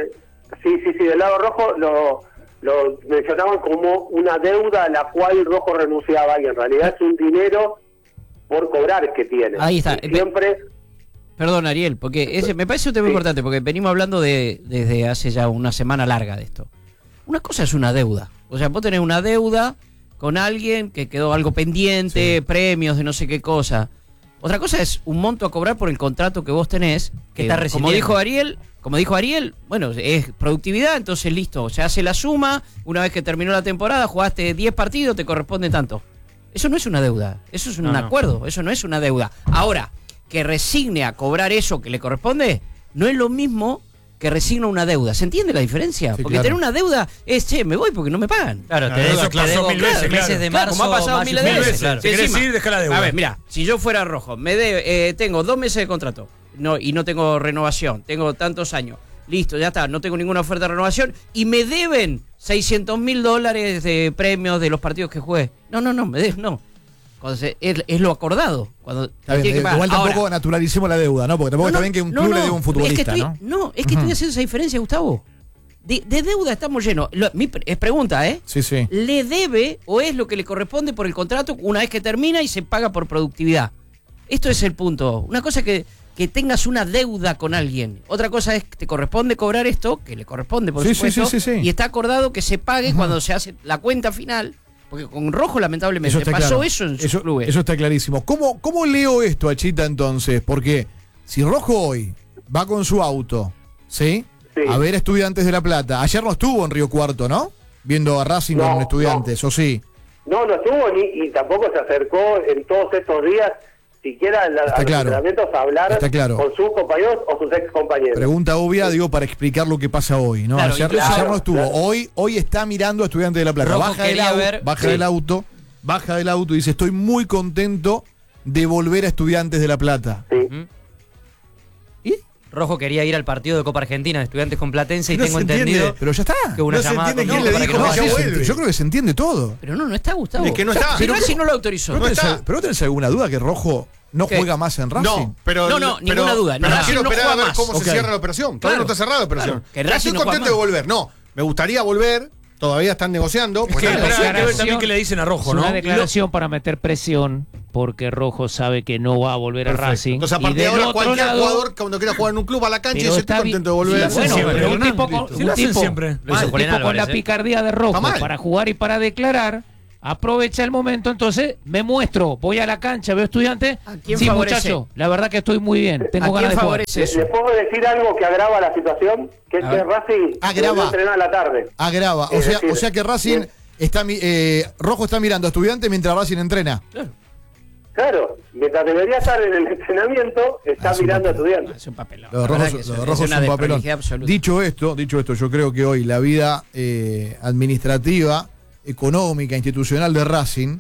Speaker 10: Sí, sí, sí, del lado rojo lo, lo mencionaban como una deuda a la cual Rojo renunciaba, y en realidad es un dinero por cobrar que tiene.
Speaker 2: Ahí está.
Speaker 10: Y siempre...
Speaker 2: Perdón, Ariel, porque ese me parece un tema sí. importante, porque venimos hablando de desde hace ya una semana larga de esto. Una cosa es una deuda. O sea, vos tenés una deuda con alguien que quedó algo pendiente, sí. premios de no sé qué cosa. Otra cosa es un monto a cobrar por el contrato que vos tenés, que, que está como dijo Ariel, como dijo Ariel, bueno, es productividad, entonces listo, se hace la suma, una vez que terminó la temporada, jugaste diez partidos, te corresponde tanto. Eso no es una deuda, eso es un no, acuerdo, no. eso no es una deuda. Ahora, que resigne a cobrar eso que le corresponde, no es lo mismo que resigna una deuda. ¿Se entiende la diferencia? Sí, porque claro. tener una deuda es, che, me voy porque no me pagan.
Speaker 5: Claro, te debo, te debo mil veces, claro. meses de marzo,
Speaker 2: claro, como ha pasado miles de veces. Claro.
Speaker 3: Si querés ir, deja la deuda.
Speaker 2: A ver, mira, si yo fuera Rojo, me de, eh, tengo dos meses de contrato no, y no tengo renovación, tengo tantos años. Listo, ya está, no tengo ninguna oferta de renovación y me deben seiscientos mil dólares de premios de los partidos que jugué. No, no, no, me deben, no. Cuando se, es, es lo acordado. Cuando
Speaker 1: bien, tiene que pagar. Igual tampoco Ahora, naturalicemos la deuda, ¿no? Porque tampoco no, está bien que un
Speaker 2: no,
Speaker 1: club
Speaker 2: no,
Speaker 1: le dé un futbolista,
Speaker 2: es que estoy,
Speaker 1: ¿no?
Speaker 2: No, es que uh-huh. estoy haciendo esa diferencia, Gustavo. De, de deuda estamos llenos. Lo, mi, es pregunta, ¿eh?
Speaker 1: Sí, sí.
Speaker 2: ¿Le debe o es lo que le corresponde por el contrato una vez que termina y se paga por productividad? Esto es el punto. Una cosa es que, que tengas una deuda con alguien. Otra cosa es que te corresponde cobrar esto, que le corresponde, por
Speaker 1: sí,
Speaker 2: supuesto.
Speaker 1: Sí, sí, sí, sí.
Speaker 2: Y está acordado que se pague uh-huh. cuando se hace la cuenta final. Porque con Rojo, lamentablemente,
Speaker 1: eso
Speaker 2: pasó
Speaker 1: claro.
Speaker 2: eso en sus
Speaker 1: eso,
Speaker 2: clubes.
Speaker 1: Eso está clarísimo. ¿Cómo, ¿Cómo leo esto, Achita, entonces? Porque si Rojo hoy va con su auto, ¿sí? sí. A ver Estudiantes de La Plata. Ayer no estuvo en Río Cuarto, ¿no? Viendo a Racing no, con Estudiantes,
Speaker 10: no.
Speaker 1: ¿o sí?
Speaker 10: No, no estuvo ni, y tampoco se acercó en todos estos días siquiera en la, a los
Speaker 1: claro.
Speaker 10: entrenamientos a hablar
Speaker 1: claro.
Speaker 10: con sus compañeros o sus ex compañeros.
Speaker 1: Pregunta obvia, sí. digo, para explicar lo que pasa hoy, ¿no?
Speaker 2: Claro,
Speaker 1: ayer,
Speaker 2: claro,
Speaker 1: ayer no estuvo.
Speaker 10: Claro.
Speaker 1: Hoy, hoy está mirando a Estudiantes de La Plata.
Speaker 2: Rojo
Speaker 1: baja del, auto,
Speaker 2: ver,
Speaker 1: baja
Speaker 2: sí.
Speaker 1: del auto, baja del auto y dice, estoy muy contento de volver a Estudiantes de La Plata.
Speaker 10: Sí.
Speaker 5: ¿Y? Rojo quería ir al partido de Copa Argentina de Estudiantes con Platense y
Speaker 1: no
Speaker 5: tengo entendido.
Speaker 1: Pero ya está.
Speaker 5: Que una
Speaker 1: no
Speaker 5: llamada
Speaker 1: se entiende quién le dijo
Speaker 5: no,
Speaker 1: que vuelve. Yo creo que se entiende todo.
Speaker 2: Pero no, no está Gustavo.
Speaker 4: Es que no está.
Speaker 2: Pero Racing no lo autorizó.
Speaker 1: ¿Pero
Speaker 2: no
Speaker 1: tenés,
Speaker 2: está.
Speaker 1: ¿Pero tenés alguna duda que Rojo no
Speaker 2: ¿Qué?
Speaker 1: juega más en Racing?
Speaker 4: No, pero,
Speaker 2: no, no,
Speaker 4: pero,
Speaker 2: ninguna duda.
Speaker 4: Pero
Speaker 2: no,
Speaker 4: quiero
Speaker 2: no
Speaker 4: esperar a ver
Speaker 2: más.
Speaker 4: cómo
Speaker 1: okay.
Speaker 4: se cierra la operación. Todavía
Speaker 2: claro,
Speaker 4: no está cerrada la operación.
Speaker 2: Claro, que Racing
Speaker 4: Estoy
Speaker 2: no
Speaker 4: contento de volver. No, me gustaría volver. Todavía están negociando.
Speaker 3: Es que,
Speaker 4: claro,
Speaker 3: pero hay que ver también qué le dicen a Rojo, ¿no?
Speaker 6: Una declaración lo... para meter presión, porque Rojo sabe que no va a volver Perfecto. a Racing.
Speaker 4: Entonces, a partir de ahora, cualquier lado, jugador cuando quiera jugar en un club a la cancha dice, estoy contento de volver.
Speaker 6: Sí, bueno,
Speaker 3: siempre,
Speaker 6: pero un
Speaker 3: Hernán,
Speaker 6: tipo con, un tipo,
Speaker 3: siempre.
Speaker 6: un tipo
Speaker 5: Álvarez,
Speaker 6: con la
Speaker 5: ¿eh?
Speaker 6: picardía de Rojo para jugar y para declarar, aprovecha el momento, entonces me muestro, voy a la cancha, veo Estudiantes. Sí, favorece? Muchacho, la verdad que estoy muy bien, tengo ganas de jugar.
Speaker 10: ¿Les puedo decir algo que agrava la situación? Que es que Racing
Speaker 1: agrava.
Speaker 10: entrenar a la tarde.
Speaker 1: Agrava, o sea, decir, o sea que Racing... Está, eh, Rojo está mirando a Estudiantes mientras Racing entrena.
Speaker 10: Claro. Claro, mientras debería estar en el entrenamiento, está ah, mirando a Estudiantes.
Speaker 2: Es un papelón.
Speaker 1: Lo de Rojo, es, lo de Rojo es, es un papelón. Dicho esto, dicho esto, yo creo que hoy la vida eh, administrativa, económica, institucional de Racing, mm.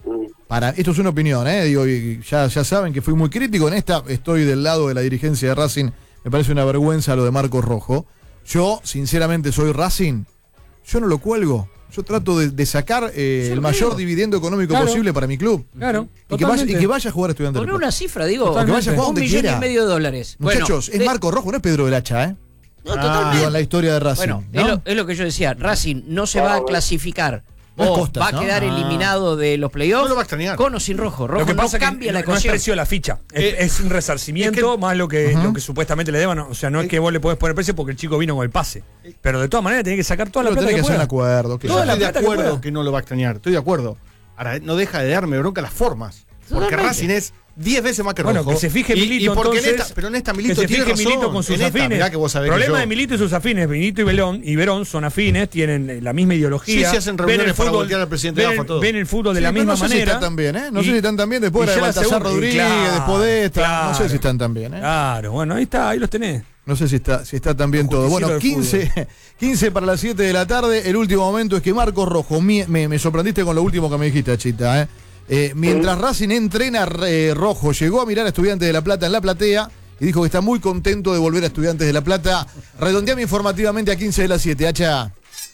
Speaker 1: para, esto es una opinión, ¿eh? Digo, ya, ya saben que fui muy crítico en esta, estoy del lado de la dirigencia de Racing, me parece una vergüenza lo de Marcos Rojo. Yo, sinceramente, soy Racing, yo no lo cuelgo. Yo trato de, de sacar eh, sí, el mayor dividendo económico claro. posible para mi club.
Speaker 2: Claro.
Speaker 1: Y que, vaya, y que vaya a jugar a Estudiantes.
Speaker 2: Poner una cifra, digo.
Speaker 1: Que vaya a jugar
Speaker 2: un
Speaker 1: donde
Speaker 2: millón
Speaker 1: quiera.
Speaker 2: y medio de dólares.
Speaker 1: Muchachos,
Speaker 2: bueno,
Speaker 1: es Marco Rojo, no es Pedro del Hacha, ¿eh?
Speaker 2: No, ah, totalmente.
Speaker 1: Digo, en la historia de Racing.
Speaker 2: Bueno,
Speaker 1: ¿no?
Speaker 2: es, lo, es lo que yo decía. Racing no se va a clasificar.
Speaker 1: No
Speaker 2: o
Speaker 1: Costas,
Speaker 2: va a
Speaker 1: ¿no?
Speaker 2: quedar
Speaker 1: ah.
Speaker 2: eliminado de los playoffs.
Speaker 4: No lo va a extrañar.
Speaker 2: Con o sin Rojo. Rojo
Speaker 3: lo que pasa
Speaker 2: no
Speaker 3: es
Speaker 2: cambia
Speaker 3: que
Speaker 2: la
Speaker 3: no es
Speaker 2: ecuación.
Speaker 3: precio de la ficha. Es, es un resarcimiento es que, más lo que, uh-huh. lo que supuestamente le deban. O sea, no es que vos le podés poner precio porque el chico vino con el pase. Pero de todas maneras tenés que sacar toda la plata
Speaker 1: que,
Speaker 3: que
Speaker 1: hacer
Speaker 3: pueda.
Speaker 1: un acuerdo.
Speaker 4: Que toda la estoy de acuerdo que, que no lo va a extrañar. Estoy de acuerdo. Ahora, no deja de darme bronca las formas. Porque Racing es diez veces más que Rojo.
Speaker 3: Bueno, que se fije Milito, y, y porque
Speaker 4: entonces,
Speaker 3: en esta,
Speaker 4: pero en esta Milito
Speaker 3: que se
Speaker 4: tiene
Speaker 3: fije
Speaker 4: razón.
Speaker 3: Milito con sus
Speaker 4: en esta,
Speaker 3: afines.
Speaker 4: Que vos sabés
Speaker 3: problema
Speaker 4: que yo...
Speaker 3: de Milito y sus afines. Milito y Belón y Verón son afines, tienen la misma ideología.
Speaker 4: Sí, se hacen reuniones para voltear al presidente
Speaker 3: ven,
Speaker 4: de AFA, todo.
Speaker 3: Ven el fútbol de
Speaker 1: sí,
Speaker 3: la misma
Speaker 1: no sé
Speaker 3: manera.
Speaker 1: Si están tan bien, ¿eh? No y, sé si están tan bien después de la Baltasar Rodríguez, claro, después de esta. Claro, no sé si están tan bien, ¿eh?
Speaker 3: Claro, bueno, ahí está, ahí los tenés.
Speaker 1: No sé si está, si está tan bien todo. Bueno, quince, quince para las siete de la tarde. El último momento es que Marcos Rojo, me, me, me sorprendiste con lo último que me dijiste, Chita, ¿eh? Eh, mientras Racing entrena, eh, Rojo llegó a mirar a Estudiantes de La Plata en la platea y dijo que está muy contento de volver a Estudiantes de La Plata. Redondeame informativamente a quince de las siete, Hacha.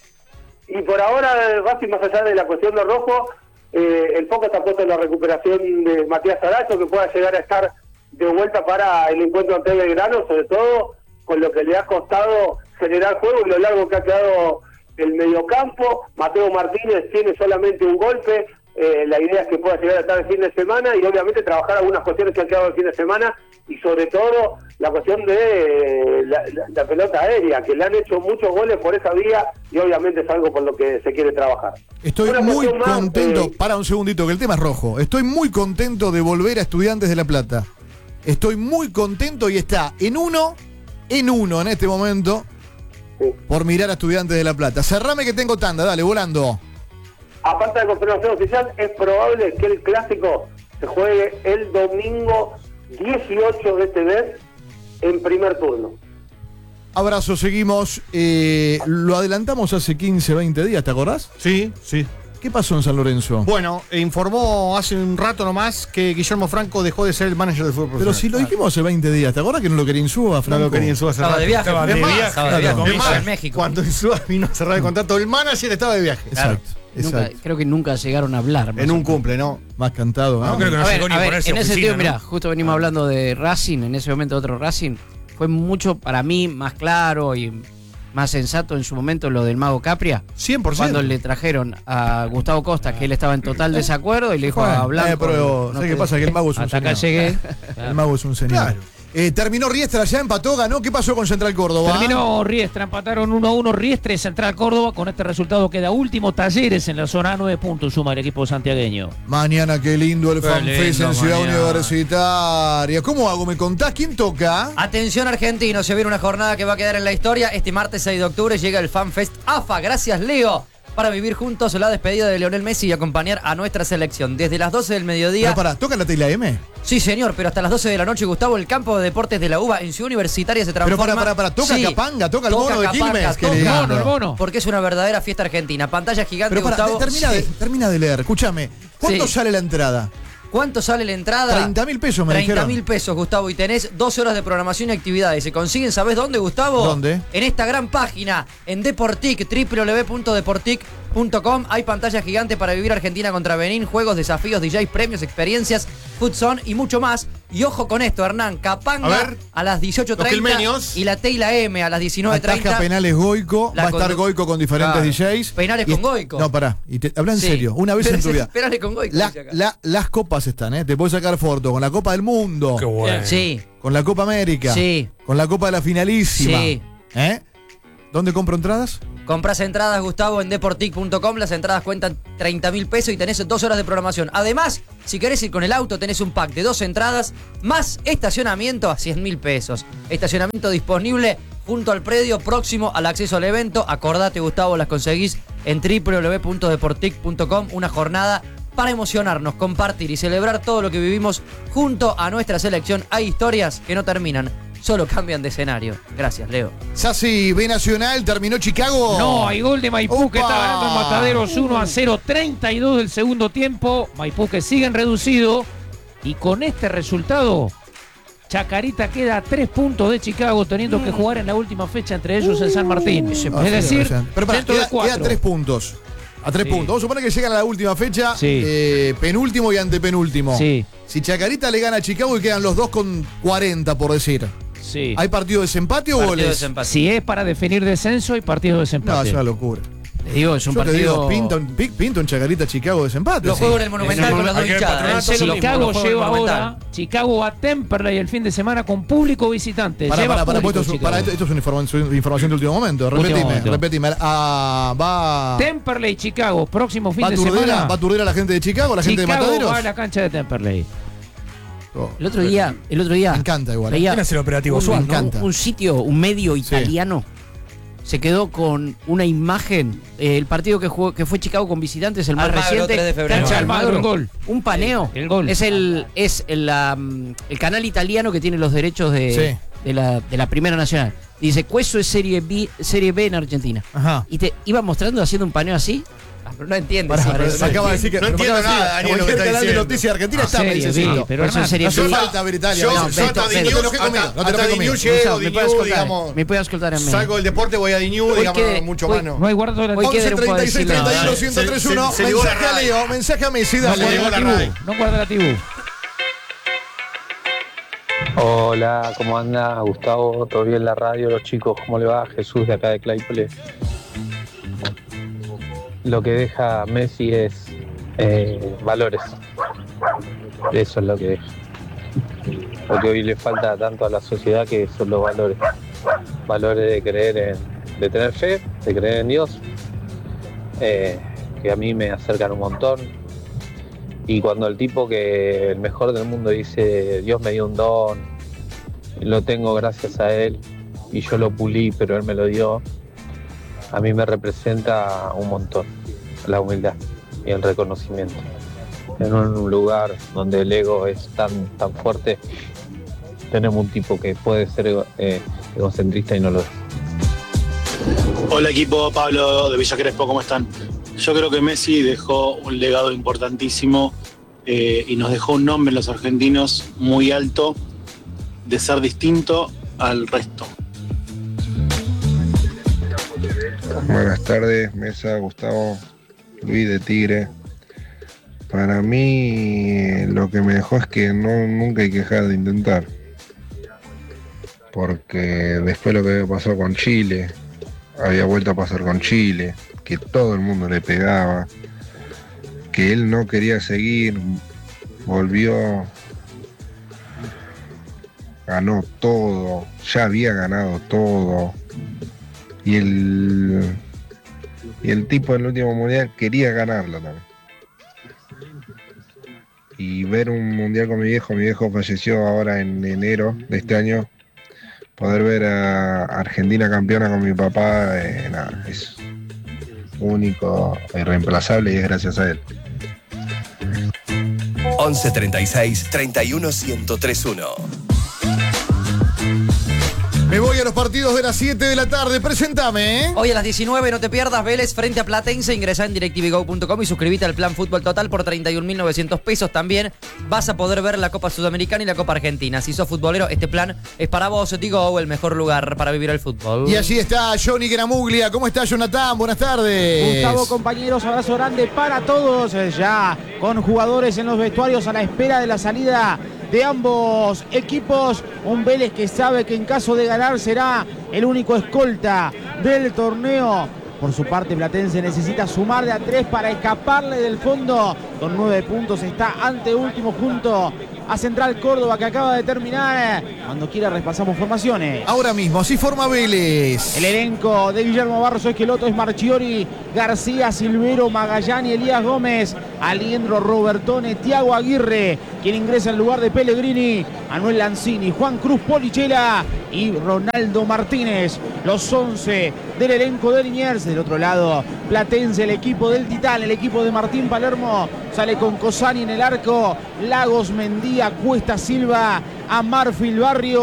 Speaker 10: Y por ahora, Racing, más allá de la cuestión de Rojo, eh, el foco está puesto en la recuperación de Matías Aracho, que pueda llegar a estar de vuelta para el encuentro ante Belgrano, sobre todo con lo que le ha costado generar juego y lo largo que ha quedado el mediocampo. Mateo Martínez tiene solamente un golpe. Eh, la idea es que pueda llegar a estar el fin de semana y obviamente trabajar algunas cuestiones que han quedado el fin de semana y sobre todo la cuestión de eh, la, la, la pelota aérea, que le han hecho muchos goles por esa vía y obviamente es algo por lo que se quiere trabajar.
Speaker 1: Estoy Una muy contento, más, eh, para un segundito que el tema es rojo, estoy muy contento de volver a Estudiantes de La Plata. Estoy muy contento y está en uno, en uno en este momento sí. por mirar a Estudiantes de La Plata. Cerrame que tengo tanda, dale, volando.
Speaker 10: Aparte de la confirmación oficial, es probable que el clásico se juegue el domingo dieciocho de este mes en primer turno.
Speaker 1: Abrazo, seguimos. Eh, lo adelantamos hace quince, veinte días, ¿te acordás?
Speaker 4: Sí, sí.
Speaker 1: ¿Qué pasó en San Lorenzo?
Speaker 4: Bueno, informó hace un rato nomás que Guillermo Franco dejó de ser el manager del fútbol profesional.
Speaker 1: Pero si lo dijimos hace veinte días, ¿te acuerdas que no lo quería Insúa, Franco?
Speaker 4: No lo quería Insúa hace rato.
Speaker 5: Estaba de viaje.
Speaker 3: Estaba de viaje. Estaba de viaje.
Speaker 5: Es más, en México.
Speaker 4: Cuando Insúa vino a cerrar el contrato, el manager estaba de viaje.
Speaker 1: Exacto.
Speaker 2: Claro.
Speaker 1: Exacto.
Speaker 2: Nunca, creo que nunca llegaron a hablar.
Speaker 4: En un cumple, ¿no?
Speaker 1: Más cantado, ¿no?
Speaker 3: No, creo que no
Speaker 2: a
Speaker 3: llegó
Speaker 2: ver,
Speaker 3: ni
Speaker 2: a
Speaker 3: a
Speaker 2: ver,
Speaker 3: ponerse
Speaker 2: en ese
Speaker 3: oficina,
Speaker 2: sentido,
Speaker 3: ¿no?
Speaker 2: mirá, justo venimos ah. hablando de Racing, en ese momento otro Racing. Fue mucho para mí más claro y más sensato en su momento lo del Mago Capria.
Speaker 4: cien por ciento.
Speaker 2: Cuando le trajeron a Gustavo Costa, que él estaba en total desacuerdo, y le dijo a Blanco.
Speaker 1: Eh, pero,
Speaker 2: no
Speaker 1: ¿sabes
Speaker 2: te...
Speaker 1: qué pasa? Que el Mago es un
Speaker 6: Hasta acá
Speaker 1: señor.
Speaker 6: llegué.
Speaker 1: El Mago es un señor. Claro. Eh, terminó Riestra, ya empató, ganó. ¿Qué pasó con Central Córdoba?
Speaker 6: Terminó Riestra, empataron uno a uno Riestra y Central Córdoba. Con este resultado queda último. Talleres en la zona A, nueve puntos suma el equipo santiagueño.
Speaker 1: Mañana, qué lindo el FanFest en Ciudad
Speaker 5: mañana.
Speaker 1: Universitaria. ¿Cómo hago? ¿Me contás? ¿Quién toca?
Speaker 5: Atención argentino, se viene una jornada que va a quedar en la historia. Este martes seis de octubre llega el FanFest AFA. Gracias, Leo, para vivir juntos la despedida de Lionel Messi y acompañar a nuestra selección. Desde las doce del mediodía.
Speaker 1: Pero pará, ¿toca la Tela M?
Speaker 5: Sí, señor, pero hasta las doce de la noche, Gustavo, el campo de deportes de la UBA en Ciudad Universitaria se transforma.
Speaker 1: Pero para, para, para, toca
Speaker 5: sí,
Speaker 1: Capanga, toca el
Speaker 5: toca
Speaker 1: mono de
Speaker 5: Capanga,
Speaker 1: Quilmes.
Speaker 5: toca
Speaker 1: Qué lindo.
Speaker 6: El mono.
Speaker 5: Porque es una verdadera fiesta argentina. Pantalla gigante,
Speaker 1: Pero para,
Speaker 5: Gustavo.
Speaker 1: termina,
Speaker 5: Sí.
Speaker 1: de, termina de leer, escúchame. ¿Cuánto
Speaker 5: Sí.
Speaker 1: sale la entrada?
Speaker 5: ¿Cuánto sale la entrada?
Speaker 1: treinta mil pesos, me
Speaker 5: treinta
Speaker 1: dijeron.
Speaker 5: mil pesos, Gustavo. Y tenés doce horas de programación y actividades. ¿Se consiguen, sabés dónde, Gustavo?
Speaker 1: ¿Dónde?
Speaker 5: En esta gran página, en Deportic, doble u doble u doble u punto deportic punto com. Hay pantalla gigante para vivir Argentina contra Benín, juegos, desafíos, D Js, premios, experiencias, futsal y mucho más. Y ojo con esto, Hernán. Capanga
Speaker 4: A, ver,
Speaker 5: a las dieciocho treinta y la T y la M a las diecinueve treinta.
Speaker 1: Ataja penales Goico,
Speaker 5: La
Speaker 1: va a estar
Speaker 5: condu-
Speaker 1: Goico con diferentes
Speaker 5: Claro.
Speaker 1: D Js.
Speaker 5: Penales
Speaker 1: Y
Speaker 5: con
Speaker 1: es-
Speaker 5: Goico.
Speaker 1: No, pará, y te, habla en
Speaker 5: Sí.
Speaker 1: serio, una vez
Speaker 5: Pero
Speaker 1: en tu
Speaker 5: es-
Speaker 1: vida.
Speaker 5: penales con Goico,
Speaker 1: La-
Speaker 5: dice acá.
Speaker 1: la- las copas están, ¿eh? Te puedes sacar foto con la Copa del Mundo.
Speaker 3: Qué bueno.
Speaker 5: Sí,
Speaker 1: Con la Copa América.
Speaker 5: Sí.
Speaker 1: Con la Copa de la Finalísima.
Speaker 5: Sí.
Speaker 1: ¿Eh? ¿Dónde compro entradas?
Speaker 5: compras entradas, Gustavo, en deportic punto com. Las entradas cuentan treinta mil pesos y tenés dos horas de programación. Además, si querés ir con el auto, tenés un pack de dos entradas más estacionamiento a cien mil pesos. Estacionamiento disponible junto al predio próximo al acceso al evento. Acordate, Gustavo, las conseguís en doble u doble u doble u punto deportic punto com. Una jornada para emocionarnos, compartir y celebrar todo lo que vivimos junto a nuestra selección. Hay historias que no terminan, Solo cambian de escenario. Gracias, Leo.
Speaker 1: Sassi, B Nacional, terminó Chicago.
Speaker 6: No, hay gol de Maipú.
Speaker 1: ¡Opa!
Speaker 6: Que está ganando en Mataderos uno a cero, treinta y dos del segundo tiempo. Maipú que siguen reducido. Y con este resultado, Chacarita queda a tres puntos de Chicago, teniendo que jugar en la última fecha entre ellos en San Martín. Es
Speaker 1: Ah, sí,
Speaker 6: decir,
Speaker 1: pero para,
Speaker 6: dentro
Speaker 1: queda,
Speaker 6: de cuatro.
Speaker 1: queda tres puntos. A tres
Speaker 6: Sí.
Speaker 1: puntos. Vamos a suponer que llegan a la última fecha,
Speaker 6: Sí.
Speaker 1: eh, penúltimo y antepenúltimo.
Speaker 6: Sí.
Speaker 1: Si Chacarita le gana a Chicago y quedan los dos con cuarenta, por decir.
Speaker 6: Sí.
Speaker 1: ¿Hay partido de desempate o
Speaker 5: Partido
Speaker 1: goles?
Speaker 5: de desempate.
Speaker 6: Si es para definir descenso y partido de
Speaker 1: No,
Speaker 6: desempate.
Speaker 1: es una locura.
Speaker 2: Te digo, es un
Speaker 1: Yo te
Speaker 2: partido.
Speaker 1: digo, pinta un, pi- pinta un Chacarita Chicago desempate.
Speaker 5: Lo
Speaker 1: sí.
Speaker 5: juego en el Monumental con las dos
Speaker 3: Hay que ver
Speaker 5: hinchadas.
Speaker 3: Patronato,
Speaker 5: ¿eh?
Speaker 3: sí,
Speaker 6: Chicago
Speaker 5: Lo juego en el
Speaker 6: lleva
Speaker 5: Monumental.
Speaker 6: ahora Chicago a Temperley el fin de semana con público visitante.
Speaker 1: Para,
Speaker 6: Lleva
Speaker 1: para, para,
Speaker 6: público
Speaker 1: esto, es-
Speaker 6: Chicago.
Speaker 1: para, esto, esto es una información, información de último momento.
Speaker 6: Último
Speaker 1: Repetime,
Speaker 6: momento.
Speaker 1: repetime. Ah, va.
Speaker 6: Temperley, Chicago, próximo fin
Speaker 1: ¿Va
Speaker 6: de
Speaker 1: Turdera?
Speaker 6: semana.
Speaker 1: ¿Va a Turdera la gente de Chicago, la gente de
Speaker 6: Chicago
Speaker 1: Mataderos?
Speaker 6: va a la cancha de Temperley.
Speaker 1: Oh,
Speaker 2: El otro día, el otro día.
Speaker 1: Me encanta igual.
Speaker 2: veía
Speaker 3: ¿Quién hace el operativo
Speaker 2: un,
Speaker 3: Suárez,
Speaker 2: un-
Speaker 1: no? Me encanta.
Speaker 2: un sitio, un medio
Speaker 1: Sí.
Speaker 2: italiano. Se quedó con una imagen. eh, el partido que, jugó, que fue Chicago con visitantes, el más
Speaker 5: Almagro,
Speaker 2: reciente.
Speaker 5: tres de febrero.
Speaker 2: Cancha
Speaker 6: Almagro,
Speaker 2: Almagro.
Speaker 6: el gol.
Speaker 2: Un paneo.
Speaker 6: El gol.
Speaker 2: Es el, es el, la, mm, el canal italiano que tiene los derechos de,
Speaker 1: Sí.
Speaker 2: de, la, de la Primera Nacional. Dice, Cueso es serie B, serie B en Argentina.
Speaker 1: Ajá.
Speaker 2: Y te iba mostrando haciendo un paneo así. Ah, pero no entiendes.
Speaker 1: Pará,
Speaker 2: sí,
Speaker 1: pero
Speaker 2: parece.
Speaker 1: me acaba de decir que
Speaker 4: No
Speaker 1: pero me
Speaker 4: entiendo
Speaker 1: acaba de decir,
Speaker 4: nada, Daniel, lo que
Speaker 1: cualquier
Speaker 4: está
Speaker 1: canal de
Speaker 4: diciendo.
Speaker 1: noticias de Argentina
Speaker 6: Ah,
Speaker 1: está,
Speaker 6: serie,
Speaker 1: necesito.
Speaker 6: sí, pero
Speaker 2: eso
Speaker 6: hermano,
Speaker 2: sería
Speaker 1: No hace
Speaker 2: B.
Speaker 1: falta ver Italia.
Speaker 4: Yo,
Speaker 1: no,
Speaker 4: yo
Speaker 1: no,
Speaker 4: hasta
Speaker 1: no te
Speaker 4: Di
Speaker 1: enojes
Speaker 4: News,
Speaker 1: conmigo,
Speaker 4: hasta-
Speaker 1: no te
Speaker 4: hasta
Speaker 1: enojes
Speaker 4: Di
Speaker 1: conmigo.
Speaker 4: News llego,
Speaker 2: No,
Speaker 4: Di
Speaker 2: me puede
Speaker 4: News,
Speaker 2: escoltar,
Speaker 4: digamos.
Speaker 2: me puede escoltar en mí.
Speaker 4: Salgo del deporte, voy a Di News,
Speaker 2: Hoy
Speaker 4: digamos,
Speaker 2: quede-
Speaker 4: mucho
Speaker 2: hoy-
Speaker 4: mano.
Speaker 6: No hay guarda de la
Speaker 2: Hoy
Speaker 1: once
Speaker 2: queda un
Speaker 1: treinta y seis
Speaker 2: poco de
Speaker 1: treinta y uno
Speaker 4: silencio.
Speaker 1: ciento tres
Speaker 4: Se-
Speaker 1: uno.
Speaker 4: se- se ligó la
Speaker 1: Mensaje a
Speaker 4: radio.
Speaker 1: Leo, mensaje a Messi,
Speaker 6: No
Speaker 1: dale.
Speaker 4: Se ligó
Speaker 6: guarda
Speaker 4: la
Speaker 6: la
Speaker 4: radio.
Speaker 6: Tibú, no guarda la Tibú.
Speaker 12: Hola, ¿cómo anda Gustavo? ¿Todo bien en la radio? Los chicos, ¿cómo le va? Jesús de acá de Claypole. Lo que deja Messi es eh, valores. Eso es lo que deja. Lo que hoy le falta tanto a la sociedad, que son los valores. Valores de creer en, de tener fe, de creer en Dios, eh, que a mí me acercan un montón. Y cuando el tipo que el mejor del mundo dice, Dios me dio un don, lo tengo gracias a él y yo lo pulí, pero él me lo dio, a mí me representa un montón la humildad y el reconocimiento. En un lugar donde el ego es tan, tan fuerte, tenemos un tipo que puede ser ego- eh, egocentrista y no lo es.
Speaker 13: Hola equipo, Pablo de Villa Crespo, ¿cómo están? Yo creo que Messi dejó un legado importantísimo eh, y nos dejó un nombre en los argentinos muy alto de ser distinto al resto.
Speaker 14: Buenas tardes, Mesa, Gustavo, Luis de Tigre. Para mí lo que me dejó es que no, nunca hay que dejar de intentar. Porque después lo que pasó con Chile, había vuelto a pasar con Chile, que todo el mundo le pegaba, que él no quería seguir, volvió, ganó todo, ya había ganado todo, y el, y el tipo del último mundial quería ganarlo también. Y ver un mundial con mi viejo, mi viejo falleció ahora en enero de este año, poder ver a Argentina campeona con mi papá, eh, nada, es único, irreemplazable y es gracias a él.
Speaker 9: once treinta y seis treinta y uno ciento tres uno.
Speaker 1: Me voy a los partidos de las siete de la tarde. Presentame, ¿eh?
Speaker 5: Hoy a las diecinueve no te pierdas Vélez frente a Platense. Ingresá en directivigo punto com y suscríbete al plan Fútbol Total por treinta y un mil novecientos pesos. También vas a poder ver la Copa Sudamericana y la Copa Argentina. Si sos futbolero, este plan es para vos. Digo, el mejor lugar para vivir el fútbol.
Speaker 1: Y allí está Johnny Gramuglia. ¿Cómo está, Jonathan? Buenas tardes.
Speaker 11: Gustavo, compañeros, abrazo grande para todos. eh, Ya con jugadores en los vestuarios a la espera de la salida de ambos equipos. Un Vélez que sabe que en caso de ganar será el único escolta del torneo. Por su parte, Platense necesita sumar de a tres para escaparle del fondo. Con nueve puntos está ante último junto a Central Córdoba, que acaba de terminar. Cuando quiera repasamos formaciones.
Speaker 1: Ahora mismo, así forma Vélez.
Speaker 11: El elenco de Guillermo Barros Esqueloto es Marchiori, García, Silvero, Magallán y Elías Gómez, Aliendro, Robertone, Tiago Aguirre, quien ingresa en lugar de Pellegrini, Manuel Lanzini, Juan Cruz Polichela y Ronaldo Martínez. Los once del elenco de Liniers. Del otro lado, Platense, el equipo del Titán, el equipo de Martín Palermo, sale con Cosani en el arco, Lagos, Mendía, Cuesta, Silva, Amarfil, Barrios,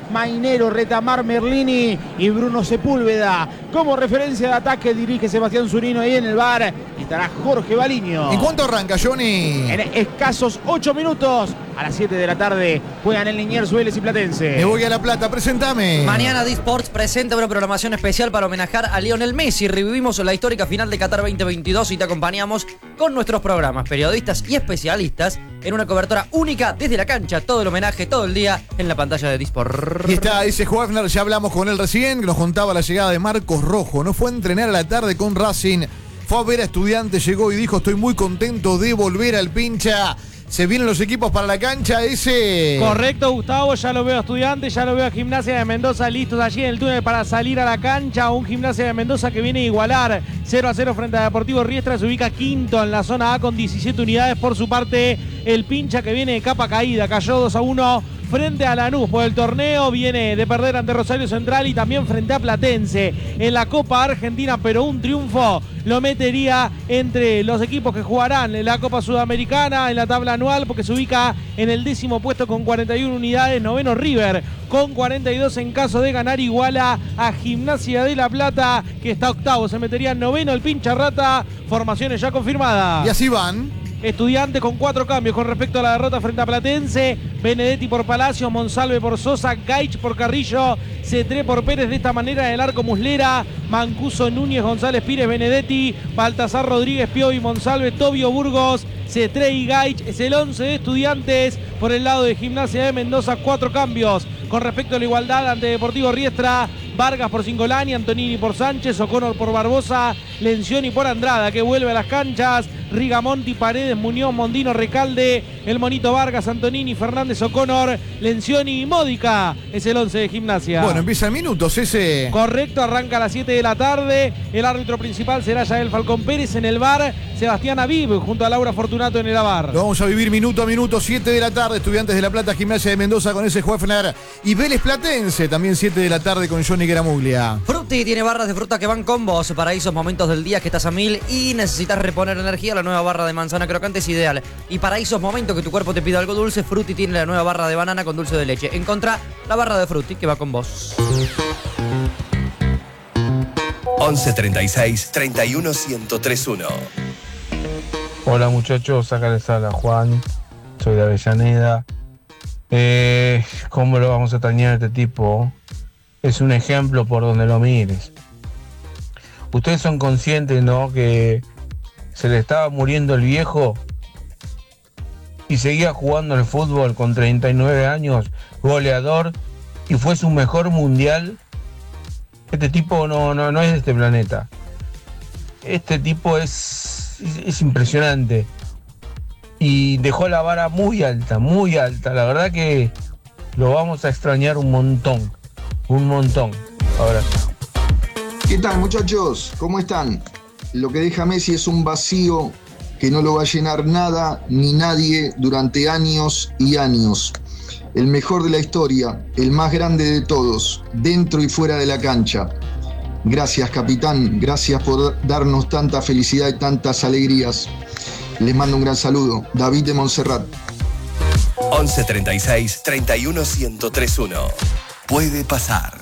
Speaker 15: Mainero, Retamar, Merlini y Bruno Sepúlveda. Como referencia de ataque dirige Sebastián Zunino ahí en el bar. Estará Jorge Baliño.
Speaker 1: ¿En cuánto arranca, Johnny?
Speaker 15: En escasos ocho minutos. A las siete de la tarde juegan el Liniers, Vélez y Platense.
Speaker 1: Me voy a La Plata, presentame.
Speaker 5: Mañana D-Sports presenta una programación especial para homenajear a Lionel Messi. Revivimos la histórica final de Qatar veinte veintidós y te acompañamos con nuestros programas, periodistas y especialistas en una cobertura única desde la cancha. Todo el homenaje, todo el día en la pantalla de D-Sports.
Speaker 1: Y está, dice Huefner, ya hablamos con él recién, que nos contaba la llegada de Marcos Rojo. No fue a entrenar a la tarde con Racing, fue a ver a Estudiantes, llegó y dijo: estoy muy contento de volver al pincha. Se vienen los equipos para la cancha, ese.
Speaker 11: Correcto, Gustavo, ya lo veo a Estudiantes, ya lo veo a Gimnasia de Mendoza listos allí en el túnel para salir a la cancha. Un Gimnasia de Mendoza que viene a igualar cero a cero frente a Deportivo Riestra, se ubica quinto en la zona A con diecisiete unidades. Por su parte, el pincha que viene de capa caída, cayó dos a uno frente a Lanús por el torneo, viene de perder ante Rosario Central y también frente a Platense en la Copa Argentina, pero un triunfo lo metería entre los equipos que jugarán en la Copa Sudamericana en la tabla anual, porque se ubica en el décimo puesto con cuarenta y una unidades. Noveno River con cuarenta y dos, en caso de ganar iguala a Gimnasia de La Plata, que está octavo, se metería en noveno el pincha rata. Formaciones ya confirmadas.
Speaker 1: Y así van.
Speaker 11: Estudiantes con cuatro cambios con respecto a la derrota frente a Platense. Benedetti por Palacio, Monsalve por Sosa, Gaich por Carrillo, Cetré por Pérez. De esta manera en el arco Muslera, Mancuso, Núñez, González, Pires, Benedetti, Baltasar, Rodríguez, Piovi, Monsalve, Tobio, Burgos, Cetré y Gaich. Es el once de Estudiantes. Por el lado de Gimnasia de Mendoza, cuatro cambios con respecto a la igualdad ante Deportivo Riestra. Vargas por Cingolani, Antonini por Sánchez, O'Connor por Barbosa, Lencioni por Andrada, que vuelve a las canchas, Rigamonti, Paredes, Muñoz, Mondino, Recalde, el Monito Vargas, Antonini, Fernández, O'Connor, Lencioni y Módica. Es el once de Gimnasia.
Speaker 1: Bueno, empiezan minutos ese.
Speaker 11: Correcto, arranca a las siete de la tarde. El árbitro principal será Yael Falcón Pérez. En el bar, Sebastián Aviv junto a Laura Fortunato en el bar.
Speaker 1: Lo vamos a vivir minuto a minuto, siete de la tarde. Estudiantes de La Plata, Gimnasia de Mendoza con ese Huefner. Y Vélez Platense, también siete de la tarde con Johnny Gramuglia.
Speaker 5: Frutti tiene barras de fruta que van con vos para esos momentos del día que estás a mil y necesitas reponer energía. La nueva barra de manzana crocante es ideal. Y para esos momentos que tu cuerpo te pide algo dulce, Frutti tiene la nueva barra de banana con dulce de leche. Encontrá la barra de Frutti que va con vos.
Speaker 9: once treinta y seis, treinta y uno, ciento tres uno.
Speaker 12: Hola muchachos, acá les habla Juan, soy de Avellaneda. Eh, ¿Cómo lo vamos a extrañar a este tipo? Es un ejemplo por donde lo mires. Ustedes son conscientes, ¿no?, que se le estaba muriendo el viejo y seguía jugando al fútbol con treinta y nueve años, goleador, y fue su mejor mundial. Este tipo no, no, no es de este planeta. Este tipo es, es, es impresionante. Y dejó la vara muy alta, muy alta. La verdad que lo vamos a extrañar un montón. Un montón. Ahora.
Speaker 16: ¿Qué tal, muchachos? ¿Cómo están? Lo que deja Messi es un vacío que no lo va a llenar nada ni nadie durante años y años. El mejor de la historia, el más grande de todos, dentro y fuera de la cancha. Gracias, capitán. Gracias por darnos tanta felicidad y tantas alegrías. Les mando un gran saludo. David de Montserrat.
Speaker 9: once treinta y seis, treinta y uno, ciento tres uno. Puede pasar.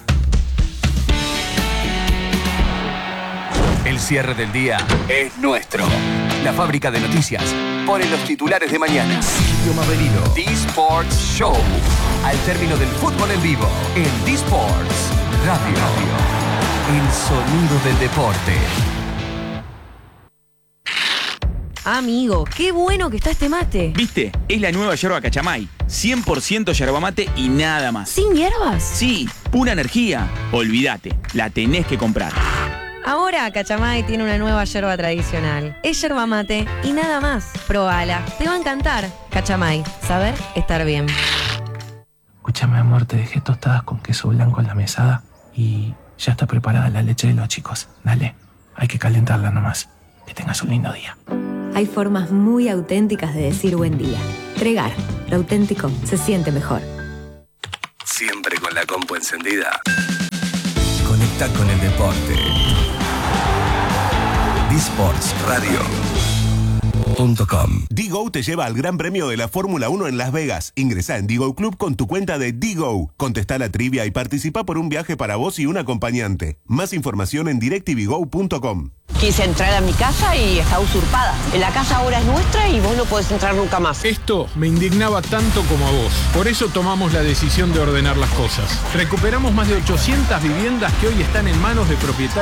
Speaker 9: El cierre del día es nuestro. La fábrica de noticias pone los titulares de mañana. Silvio Maverino. D-Sports Show. Al término del fútbol en vivo, en D-Sports Radio. El sonido del deporte.
Speaker 17: Amigo, qué bueno que está este mate.
Speaker 18: ¿Viste? Es la nueva yerba Cachamay. cien por ciento yerba mate y nada más.
Speaker 17: ¿Sin hierbas?
Speaker 18: Sí, pura energía. Olvídate, la tenés que comprar.
Speaker 17: Ahora Cachamay tiene una nueva yerba tradicional. Es yerba mate y nada más. Probala, te va a encantar. Cachamay, saber estar bien.
Speaker 19: Escúchame, amor, te dejé tostadas con queso blanco en la mesada y ya está preparada la leche de los chicos. Dale, hay que calentarla nomás. Que tengas un lindo día.
Speaker 20: Hay formas muy auténticas de decir buen día. Tregar, lo auténtico se siente mejor.
Speaker 9: Siempre con la compu encendida. Conecta con el deporte. D-Sports Radio.
Speaker 21: punto com. D-Go te lleva al Gran Premio de la Fórmula uno en Las Vegas. Ingresá en D-Go Club con tu cuenta de D-Go. Contestá la trivia y participa por un viaje para vos y un acompañante. Más información en directvgo punto com.
Speaker 22: Quise entrar a mi casa y está usurpada. La casa ahora es nuestra y vos no podés entrar nunca más.
Speaker 23: Esto me indignaba tanto como a vos. Por eso tomamos la decisión de ordenar las cosas. Recuperamos más de ochocientas viviendas que hoy están en manos de propietarios